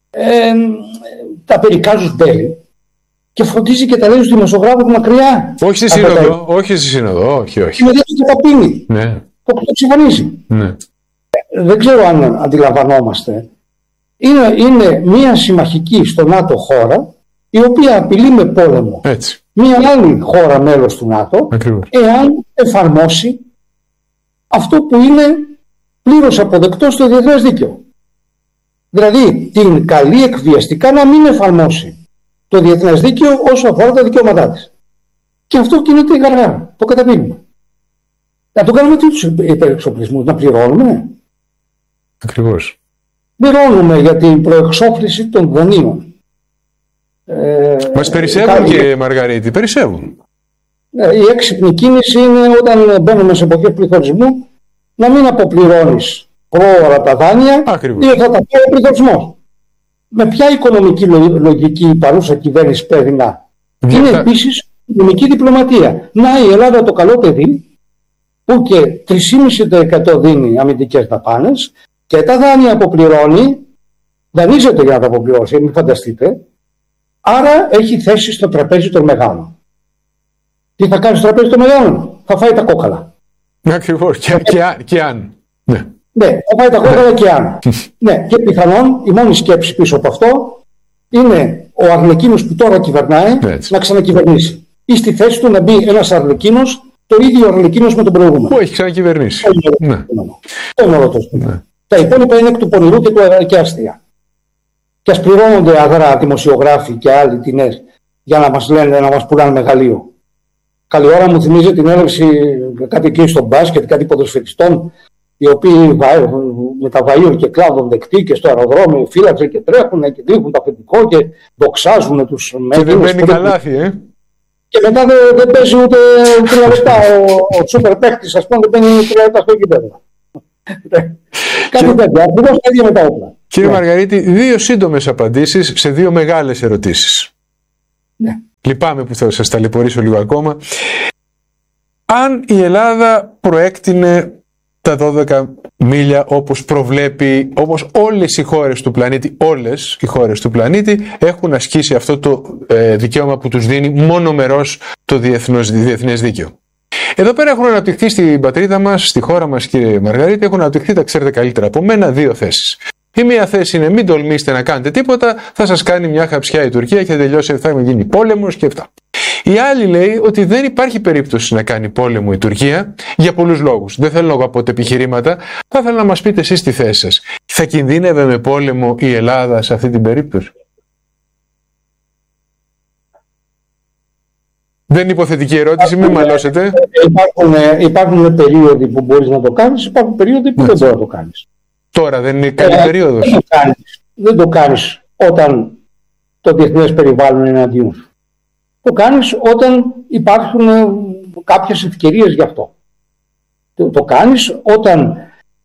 τα περικάζους τέλη και φροντίζει και τα λέει στους δημοσιογράφους μακριά. Όχι στη Σύνοδο, όχι. Είναι το ταπίνι. Ναι. Το ξεφανίζει. Ναι. Δεν ξέρω αν αντιλαμβανόμαστε. Είναι μια συμμαχική στο ΝΑΤΟ χώρα η οποία απειλεί με πόλεμο μια άλλη χώρα μέλος του ΝΑΤΟ. Ακριβώς. Εάν εφαρμόσει αυτό που είναι πλήρως αποδεκτό στο διεθνές δίκαιο. Δηλαδή την καλεί εκβιαστικά να μην εφαρμόσει το διεθνές δίκαιο όσο αφορά τα δικαιώματά της. Και αυτό κινείται γαργά. Το καταπίνουμε. Να το κάνουμε τι τους υπερεξοπλισμούς, να πληρώνουμε. Ακριβώς. Πληρώνουμε για την προεξόφληση των δανείων. Μας περισσεύουν και Μαργαρίτη, περισσεύουν. Η έξυπνη κίνηση είναι όταν μπαίνουμε σε εποχές πληθωρισμού να μην αποπληρώνεις πρόωρα τα δάνεια ή θα τα πάει ο πληθωρισμός. Με ποια οικονομική λογική η παρούσα κυβέρνηση πρέπει να είναι επίσης οικονομική διπλωματία. Να η Ελλάδα το καλό παιδί που και 3,5% δίνει αμυντικές δαπάνες και τα δάνεια αποπληρώνει, δανείζεται για να τα αποπληρώσει, μην φανταστείτε. Άρα έχει θέση στο τραπέζι των μεγάλων. Τι θα κάνει στο τραπέζι των μεγάλων? Θα φάει τα κόκαλα. Ακριβώς. Και αν. Ναι. Ναι, θα φάει τα κόκαλα και αν. Ναι, και πιθανόν η μόνη σκέψη πίσω από αυτό είναι ο Αρλεκίνος που τώρα κυβερνάει να ξανακυβερνήσει. Ή στη θέση του να μπει ένας Αρλεκίνος, το ίδιο Αρλεκίνος με τον προηγούμενο. Που έχει ξανακυβερνήσει. Τα υπόλοιπα είναι εκ του πονηρού και αστεία. Και ας πληρώνονται αδρά δημοσιογράφοι και άλλοι τινές για να μας λένε, να μας πουλάνε μεγαλείο. Καλή ώρα μου θυμίζει την έλευση κάτι εκεί στο μπάσκετ, κάτι ποδοσφαιριστών, οι οποίοι με τα βαΐων και κλάδων δεκτοί και στο αεροδρόμιο φύλαξε και τρέχουν και κλείχουν το αφεντικό και δοξάζουν τους μέγενους. Και δεν μπαίνει καλάθι, και μετά δεν παίζει ούτε 3 λεπτά. Ο σούπερ παίκτης, ας πούμε, δεν παίρνει 3 λεπτά στο γήπεδο. Κάτι τέτοιο. Ακριβώς τα ίδια με τα όπλα. Κύριε Μαργαρίτη, 2 σύντομες απαντήσεις σε 2 μεγάλες ερωτήσεις. Ναι. Λυπάμαι που θα σας ταλαιπωρήσω λίγο ακόμα. Αν η Ελλάδα προέκτηνε τα 12 μίλια όπως προβλέπει, όπως όλες οι χώρες του πλανήτη έχουν ασκήσει αυτό το δικαίωμα που τους δίνει μονομερώς το διεθνές δίκαιο. Εδώ πέρα έχουν αναπτυχθεί στην πατρίδα μας, στη χώρα μας, κύριε Μαργαρίτη, έχουν αναπτυχθεί, τα ξέρετε καλύτερα από μένα, 2 θέσεις. Η μία θέση είναι μην τολμήσετε να κάνετε τίποτα, θα σας κάνει μια χαψιά η Τουρκία και τελειώσει, θα γίνει πόλεμος και αυτά. Η άλλη λέει ότι δεν υπάρχει περίπτωση να κάνει πόλεμο η Τουρκία για πολλούς λόγους. Δεν θέλω να πω επιχειρήματα, θα ήθελα να μας πείτε εσείς τη θέση σας. Θα κινδύνευε με πόλεμο η Ελλάδα σε αυτή την περίπτωση? Δεν είναι υποθετική ερώτηση, μην μαλώσετε. Υπάρχουν περίοδοι που μπορείς να το κάνεις, υπάρχουν περίοδοι που δεν μπορείς να το κάνεις. Τώρα δεν είναι καλή περίοδος? Δεν το κάνεις όταν το διεθνές περιβάλλον είναι εναντίον σου. Το κάνεις όταν υπάρχουν κάποιες ευκαιρίες γι' αυτό. Το κάνεις όταν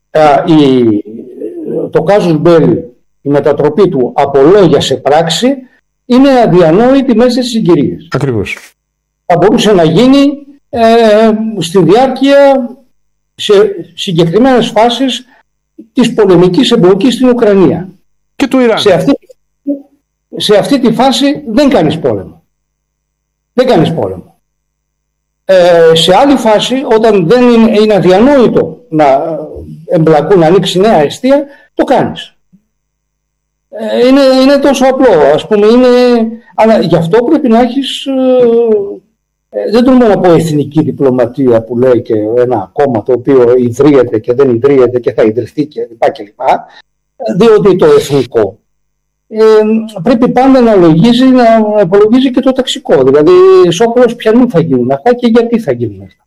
το casus belli, η μετατροπή του από λόγια σε πράξη, είναι αδιανόητη μέσα στις συγκυρίες. Ακριβώς. Θα μπορούσε να γίνει στη διάρκεια, σε συγκεκριμένες φάσεις της πολεμικής εμπλοκής στην Ουκρανία. Και του Ιράν. Σε αυτή τη φάση δεν κάνεις πόλεμο. Δεν κάνεις πόλεμο. Σε άλλη φάση, όταν δεν είναι αδιανόητο να εμπλακούν, να ανοίξει νέα αιστεία, το κάνεις. Είναι τόσο απλό, ας πούμε, αλλά γι' αυτό πρέπει να έχεις, δεν τολμώ να πω εθνική διπλωματία που λέει και ένα κόμμα το οποίο ιδρύεται και δεν ιδρύεται και θα ιδρυθεί κλπ. Διότι το εθνικό πρέπει πάντα να υπολογίζει και το ταξικό. Δηλαδή, σόκολος ποιανού θα γίνουν αυτά και γιατί θα γίνουν αυτά.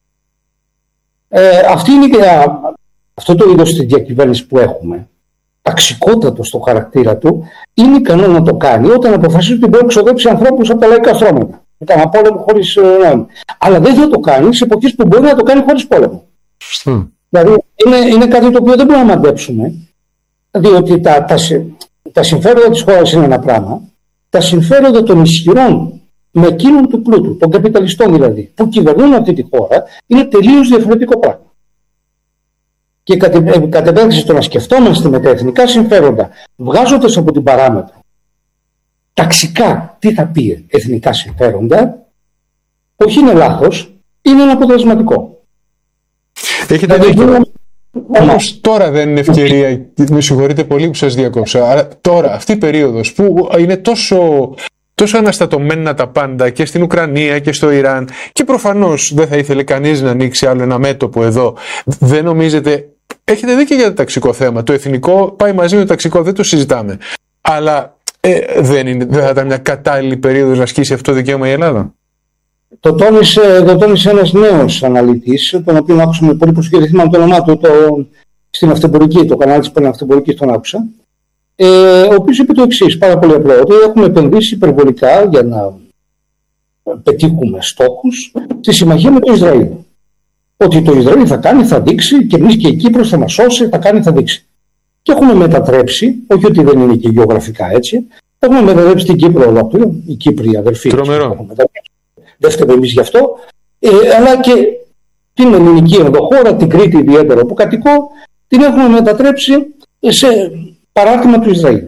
Αυτό το είδος της διακυβέρνησης που έχουμε, ταξικότατο στο χαρακτήρα του, είναι ικανό να το κάνει όταν αποφασίζει ότι μπορεί να ξοδέψει ανθρώπους από τα λαϊκά στρώματα. Με ένα πόλεμο χωρίς νόημα. Αλλά δεν θα το κάνει σε εποχές που μπορεί να το κάνει χωρίς πόλεμο. Δηλαδή, είναι κάτι το οποίο δεν μπορούμε να μαντέψουμε, διότι τα συμφέροντα της χώρας είναι ένα πράγμα, τα συμφέροντα των ισχυρών με εκείνων του πλούτου, των καπιταλιστών δηλαδή, που κυβερνούν αυτή τη χώρα, είναι τελείως διαφορετικό πράγμα. Και κατ' επέκταση το να σκεφτόμαστε με τα εθνικά συμφέροντα, βγάζοντας από την παράμετρο ταξικά τι θα πει εθνικά συμφέροντα, όχι είναι λάθος, είναι αποτελεσματικό. Έχετε δίκιο. Όμως τώρα δεν είναι ευκαιρία, με συγχωρείτε πολύ που σας διακόψα, αλλά τώρα αυτή η περίοδος που είναι τόσο αναστατωμένα τα πάντα και στην Ουκρανία και στο Ιράν και προφανώς δεν θα ήθελε κανείς να ανοίξει άλλο ένα μέτωπο εδώ, δεν νομίζετε, έχετε δίκιο για το ταξικό θέμα, το εθνικό πάει μαζί με το ταξικό, δεν το συζητάμε, αλλά δεν θα ήταν μια κατάλληλη περίοδος να ασκήσει αυτό το δικαίωμα η Ελλάδα? Το τόνισε ένας νέος αναλυτής, τον οποίο άκουσα με πολύ προσοχή, δεν θυμάμαι το όνομά του, στην αυτεμπορική, το κανάλι της αυτεμπορικής τον άκουσα, ο οποίος είπε το εξής, πάρα πολύ απλό, ότι έχουμε επενδύσει υπερβολικά για να πετύχουμε στόχους στη συμμαχία με το Ισραήλ. Ότι το Ισραήλ θα κάνει, θα δείξει, και εμείς και η Κύπρος θα μας σώσει, θα κάνει, θα δείξει. Και έχουμε μετατρέψει, όχι ότι δεν είναι και γεωγραφικά έτσι, έχουμε μετατρέψει την Κύπρο ολόκληρο, οι Κύπροι αδερφοί. Τρομερό. Δεν φταίμε εμείς γι' αυτό, αλλά και την ελληνική ενδοχώρα, την Κρήτη ιδιαίτερα που κατοικώ, την έχουμε μετατρέψει σε παράρτημα του Ισραήλ.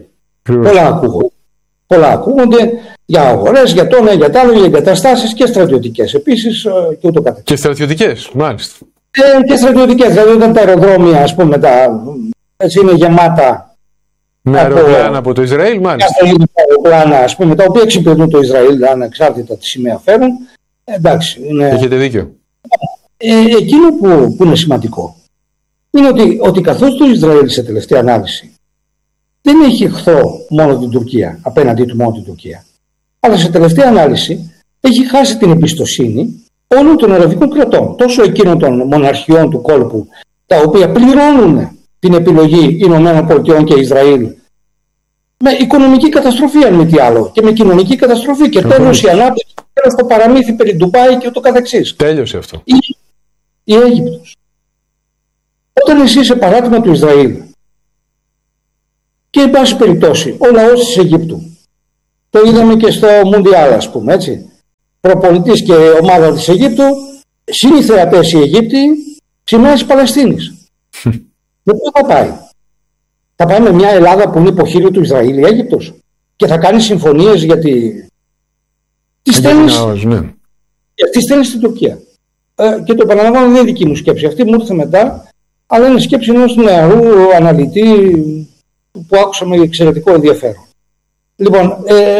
Πολλά ακούγονται για αγορές, για τόνα, για τ' άλλο, για εγκαταστάσεις και στρατιωτικές επίσης και ούτω καθεξής. Και στρατιωτικές, μάλιστα. Και στρατιωτικές, δηλαδή όταν τα αεροδρόμια, ας πούμε, έτσι είναι γεμάτα με αεροπλάνα από το Ισραήλ, μάλιστα. Αεροπλάνα, ας πούμε, τα οποία εξυπηρετούν το Ισραήλ, ανεξάρτητα τη σημαία φέρουν. Εντάξει, έχετε δίκιο. Εκείνο που είναι σημαντικό είναι ότι καθώς το Ισραήλ σε τελευταία ανάλυση δεν έχει εχθρό μόνο την Τουρκία, απέναντί του μόνο την Τουρκία, αλλά σε τελευταία ανάλυση έχει χάσει την εμπιστοσύνη όλων των αραβικών κρατών, τόσο εκείνων των μοναρχιών του κόλπου, τα οποία πληρώνουν την επιλογή Ηνωμένων Πολιτειών και Ισραήλ με οικονομική καταστροφή, αν μη τι άλλο, και με κοινωνική καταστροφή. Και τέλος η ανάπτυξη στο παραμύθι περί Ντουμπάι και ούτω καθεξής. Τέλειωσε αυτό. Η Αίγυπτος. Όταν εσύ είσαι παράδειγμα του Ισραήλ και εν πάση περιπτώσει ο λαός της Αιγύπτου, το είδαμε και στο Μουντιάλ, ας πούμε, έτσι, προπονητής και ομάδα της Αιγύπτου, συνήθερατές οι Αιγύπτιοι, σημαία της Παλαιστίνης. Με πού θα πάει? Θα πάει με μια Ελλάδα που είναι υποχείριο του Ισραήλ, η Αίγυπτος, και θα κάνει συμφωνίες γιατί τι στέλνει στην Τουρκία. Και το επαναλαμβάνω, δεν είναι δική μου σκέψη. Αυτή μου ήρθε μετά, αλλά είναι σκέψη ενός νεαρού αναλυτή που άκουσα με εξαιρετικό ενδιαφέρον. Λοιπόν,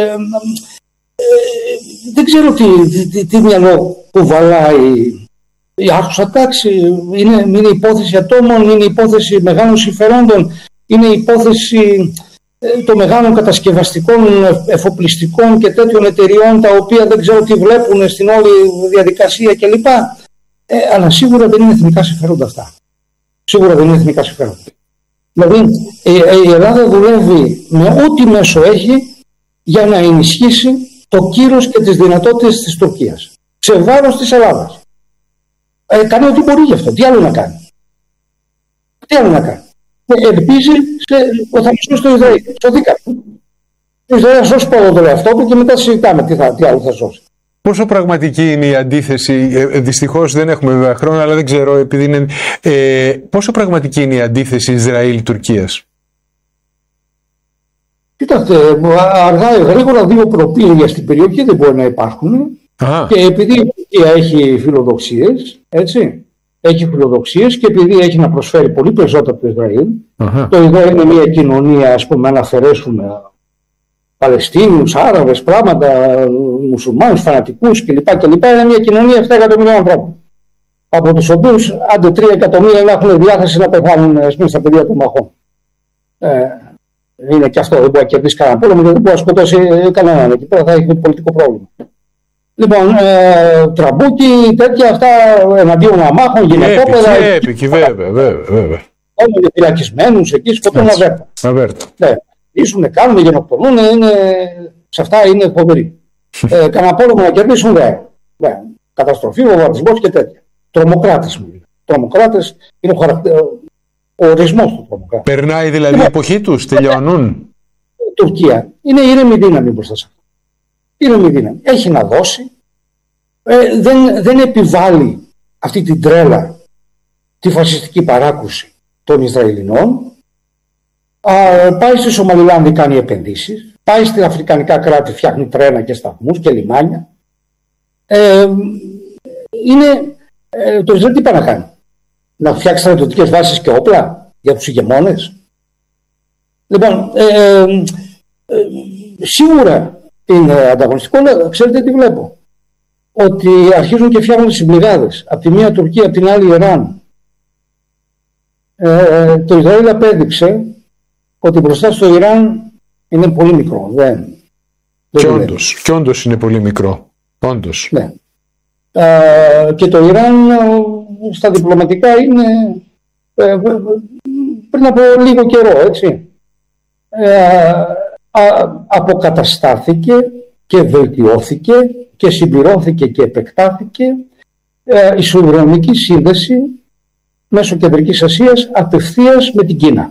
δεν ξέρω τι μυαλό κουβαλάει η άρχουσα τάξη. Είναι υπόθεση ατόμων, είναι υπόθεση μεγάλων συμφερόντων, είναι υπόθεση των μεγάλων κατασκευαστικών, εφοπλιστικών και τέτοιων εταιριών, τα οποία δεν ξέρω τι βλέπουν στην όλη διαδικασία κλπ. Αλλά σίγουρα δεν είναι εθνικά συμφέροντα αυτά. Σίγουρα δεν είναι εθνικά συμφέροντα. Δηλαδή η Ελλάδα δουλεύει με ό,τι μέσο έχει για να ενισχύσει το κύρος και τις δυνατότητες της Τουρκίας σε βάρος της Ελλάδας. Κάνει ό,τι μπορεί γι' αυτό. Τι άλλο να κάνει? Ελπίζει ότι θα σώσει το Ισραήλ. Σωθήκαμε. Το Ισραήλ θα σώσει πρώτα τον εαυτό του και μετά συζητάμε τι άλλο θα σώσει. Πόσο πραγματική είναι η αντίθεση? Δυστυχώς δεν έχουμε βέβαια χρόνο, αλλά δεν ξέρω, επειδή είναι. Πόσο πραγματική είναι η αντίθεση Ισραήλ-Τουρκίας? Κοιτάξτε, αργά ή γρήγορα δύο προπήλαια στην περιοχή δεν μπορεί να υπάρχουν. Και επειδή η Τουρκία έχει φιλοδοξίες, έτσι. Έχει φιλοδοξίες και επειδή έχει να προσφέρει πολύ περισσότερο από το Ισραήλ. Το Ισραήλ είναι μια κοινωνία, ας πούμε, αν αφαιρέσουμε Παλαιστίνιους, Άραβες, πράγματα, μουσουλμάνους, φανατικούς κλπ. Είναι μια κοινωνία 7 εκατομμύρια ανθρώπων. Από τους οποίους άντε 3 εκατομμύρια να έχουν διάθεση να πεθάνουν στα πεδία των μαχών. Είναι και αυτό, δεν μπορεί να κερδίσει κανένα πόλεμο, δεν μπορεί να σκοτώσει κανέναν. Εκεί πέρα θα έχει πολιτικό πρόβλημα. Λοιπόν, τραμπούκι, τέτοια αυτά εναντίον αμάχων, γυναικόπαιδα. Βέβαια. Όλοι φυλακισμένους εκεί, σκοτώνουν αβέρτα. Ήσουν, κάνουν, γενοκτονούν, σε αυτά είναι φοβεροί. Κανένα πόλεμο να κερδίσουν δεν. Καταστροφή, βομβαρδισμός και τέτοια. Τρομοκράτες μου. Τρομοκράτες είναι ο ορισμός του τρομοκράτη. Περνάει δηλαδή η εποχή τους, τελειώνουν. Η Τουρκία είναι ήρεμη δύναμη μπροστά σε αυτό. Ήρεμη δύναμη. Έχει να δώσει. Δεν επιβάλλει αυτή την τρέλα, τη φασιστική παράκουση των Ισραηλινών. Πάει στη Σομαλιλάνδη, κάνει επενδύσεις. Πάει στην αφρικανικά κράτη, φτιάχνει τρένα και σταθμούς και λιμάνια. Το Ισραήλ τι πάει να κάνει? Να φτιάξει στρατιωτικές βάσεις και όπλα για τους ηγεμόνες? Λοιπόν, σίγουρα είναι ανταγωνιστικό, αλλά ξέρετε τι βλέπω? Ότι αρχίζουν και φτιάχνουν συμπληγάδες. Από τη μία Τουρκία, από την άλλη Ιράν. Το Ισραήλ απέδειξε ότι μπροστά στο Ιράν είναι πολύ μικρό. Και όντως είναι πολύ μικρό. Όντως. Ναι. Και το Ιράν στα διπλωματικά είναι πριν από λίγο καιρό, έτσι. Αποκαταστάθηκε και βελτιώθηκε και συμπληρώθηκε και επεκτάθηκε η σιδηροδρομική σύνδεση μέσω Κεντρικής Ασίας απευθείας με την Κίνα.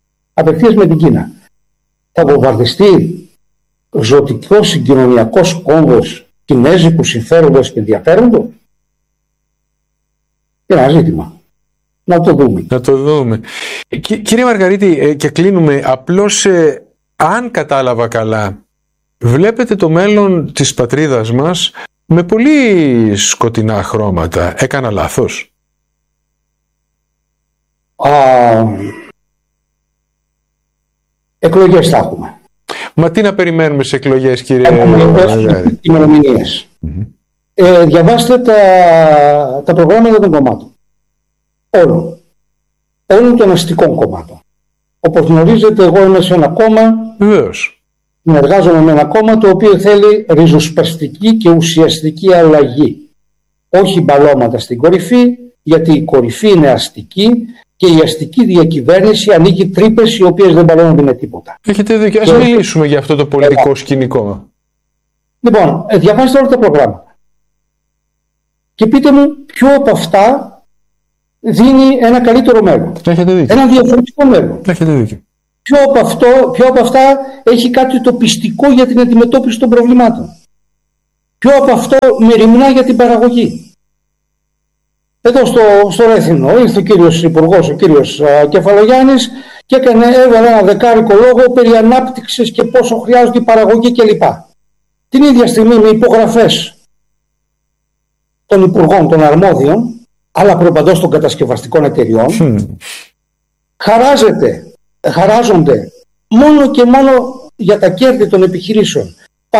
Θα βομβαρδιστεί ζωτικός συγκοινωνιακός κόμβος κινέζικου συμφέροντος και ενδιαφέροντος? Είναι ένα ζήτημα. Να το δούμε. Κύριε Μαργαρίτη, και κλείνουμε. Απλώς, αν κατάλαβα καλά, βλέπετε το μέλλον της πατρίδας μας με πολύ σκοτεινά χρώματα. Έκανα λάθος? Εκλογές θα έχουμε. Μα τι να περιμένουμε σε εκλογές, κύριε Μαργαρίτη? Ημερομηνίες. Διαβάστε τα προγράμματα των κομμάτων. Όλων των αστικών κομμάτων. Όπως γνωρίζετε, εγώ είμαι σε ένα κόμμα. Βεβαίως. Εργάζομαι με ένα κόμμα το οποίο θέλει ριζοσπαστική και ουσιαστική αλλαγή. Όχι μπαλώματα στην κορυφή, γιατί η κορυφή είναι αστική και η αστική διακυβέρνηση ανοίγει τρύπες οι οποίες δεν μπαλώνονται με τίποτα. Έχετε δίκιο. Ας μιλήσουμε για αυτό το πολιτικό σκηνικό. Λοιπόν, διαβάστε όλα τα προγράμματα. Και πείτε μου ποιο από αυτά δίνει ένα καλύτερο μέλλον. Έχετε δίκιο. Ένα διαφορετικό μέλλον. Έχετε δίκιο. Ποιο από αυτά έχει κάτι το πιστικό για την αντιμετώπιση των προβλημάτων. Ποιο από αυτό μεριμνά για την παραγωγή. Εδώ στο Ρέθινο ήρθε ο κύριος Υπουργός, ο κύριος Κεφαλογιάννης, και έβαλε ένα δεκάρικο λόγο περί ανάπτυξης και πόσο χρειάζεται η παραγωγή κλπ. Την ίδια στιγμή, με υπογραφές των υπουργών των αρμόδιων, αλλά προπαντός των κατασκευαστικών εταιριών, χαράζονται μόνο και μόνο για τα κέρδη των επιχειρήσεων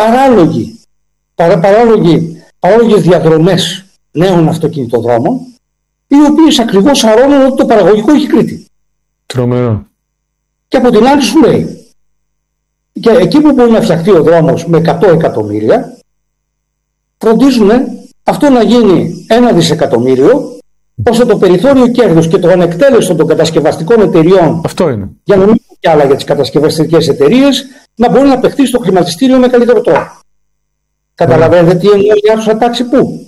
παράλογες διαδρομές νέων αυτοκινητοδρόμων, οι οποίες ακριβώς σαρώνουν ότι το παραγωγικό έχει Κρήτη. Τρομερό. Και από την άλλη σου λέει, και εκεί που μπορεί να φτιαχτεί ο δρόμος με 100 εκατομμύρια, φροντίζουν αυτό να γίνει 1 δισεκατομμύριο, ώστε το περιθώριο κέρδους και το ανεκτέλεστο των κατασκευαστικών εταιριών, αυτό είναι, για να μην πω κι άλλα για τις κατασκευαστικές εταιρείες, να μπορεί να παιχτεί στο χρηματιστήριο με καλύτερο τρόπο. Καταλαβαίνετε τι εννοεί η άρχουσα τάξη πού?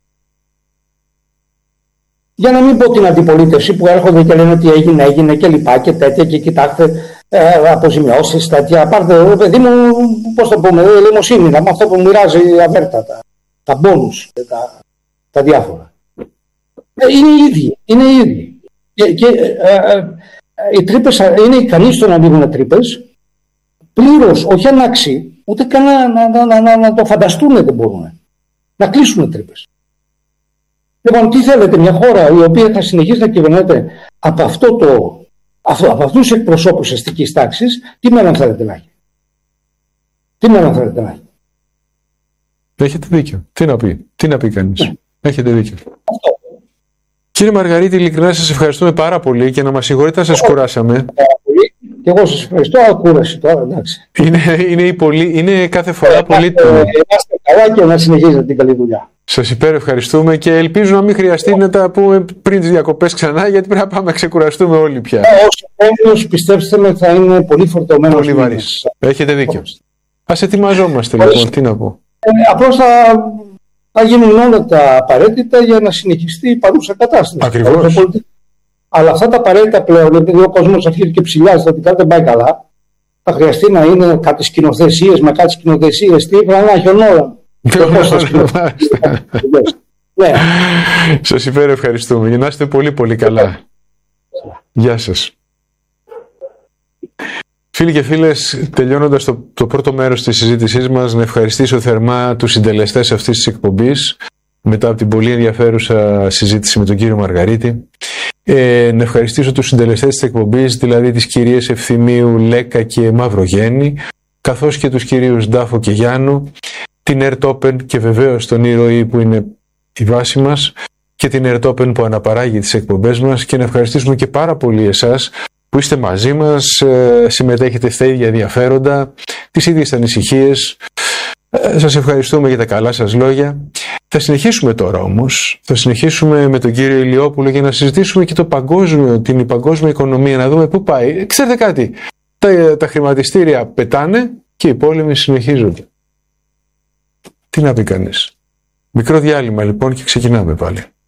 Για να μην πω την αντιπολίτευση που έρχονται και λένε ότι έγινε και λοιπά και τέτοια, και κοιτάξτε αποζημιώσεις, τέτοια. Πάρτε, παιδί μου, πώς το πούμε, ελεημοσύνη, με αυτό που μοιράζει αβέρτα, τα μπόνους και τα διάφορα. Είναι οι ίδιοι. Και οι τρύπες είναι ικανοί στο να ανοίγουν τρύπες, πλήρως, όχι ανάξι, ούτε καν να το φανταστούν δεν μπορούν. Να κλείσουν τρύπες. Λοιπόν, τι θέλετε, μια χώρα η οποία θα συνεχίσει να κυβερνάται από αυτούς τους εκπροσώπους αστικής τάξης, τι μέλλον θέλετε να έχει? Έχετε δίκιο. Τι να πει κανείς. Έχετε δίκιο. Αυτό. Κύριε Μαργαρίτη, ειλικρινά σας ευχαριστούμε πάρα πολύ και να μας συγχωρείτε αν σας κουράσαμε. Και εγώ σας ευχαριστώ, ακούραση τώρα, εντάξει. Είναι κάθε φορά πολύ. Είμαστε καλά και να συνεχίζετε την καλή δουλειά. Σας υπερευχαριστούμε και ελπίζω να μην χρειαστεί να τα πούμε πριν τις διακοπές ξανά, γιατί πρέπει να πάμε να ξεκουραστούμε όλοι πια. Όσο επόμενος, πιστέψτε με, θα είναι πολύ φορτωμένος. Πολύ βαρύς. Έχετε δίκιο. Ας ετοιμαζόμαστε λοιπόν, τι να πω. Απλώς θα γίνουν όλα τα απαραίτητα για να συνεχιστεί η παρούσα κατάσταση. Ακριβώς. Αλλά αυτά τα απαραίτητα πλέον, επειδή ο κόσμος αρχίζει και ψηλιάζεται ότι κάτι δεν πάει καλά, θα χρειαστεί να είναι κάτι σκηνοθεσίες με κάτι σκηνοθεσίες, τι να χιονόλα. Σας υπερευχαριστούμε. Για να είστε πολύ πολύ καλά. Γεια σας. Φίλοι και φίλες, τελειώνοντας το πρώτο μέρος της συζήτησής μας, να ευχαριστήσω θερμά τους συντελεστές αυτής της εκπομπής, μετά από την πολύ ενδιαφέρουσα συζήτηση με τον κύριο Μαργαρίτη. Να ευχαριστήσω τους συντελεστές της εκπομπής, δηλαδή τις κυρίες Ευθυμίου, Λέκα και Μαυρογέννη, καθώς και τους κυρίους Ντάφο και Γιάννου, την Ερτόπεν και βεβαίως τον Ήρωη που είναι η βάση μας, και την Ερτόπεν που αναπαράγει τις εκπομπές μας, και να ευχαριστήσουμε και πάρα πολύ εσάς που είστε μαζί μας, συμμετέχετε στα ίδια ενδιαφέροντα, τις ίδιες ανησυχίες. Σας ευχαριστούμε για τα καλά σας λόγια. Θα συνεχίσουμε τώρα όμως, θα συνεχίσουμε με τον κύριο Ηλιόπουλο για να συζητήσουμε και την παγκόσμια οικονομία, να δούμε πού πάει. Ξέρετε κάτι, τα χρηματιστήρια πετάνε και οι πόλεμοι συνεχίζονται. Τι να πει κανείς. Μικρό διάλειμμα λοιπόν και ξεκινάμε πάλι.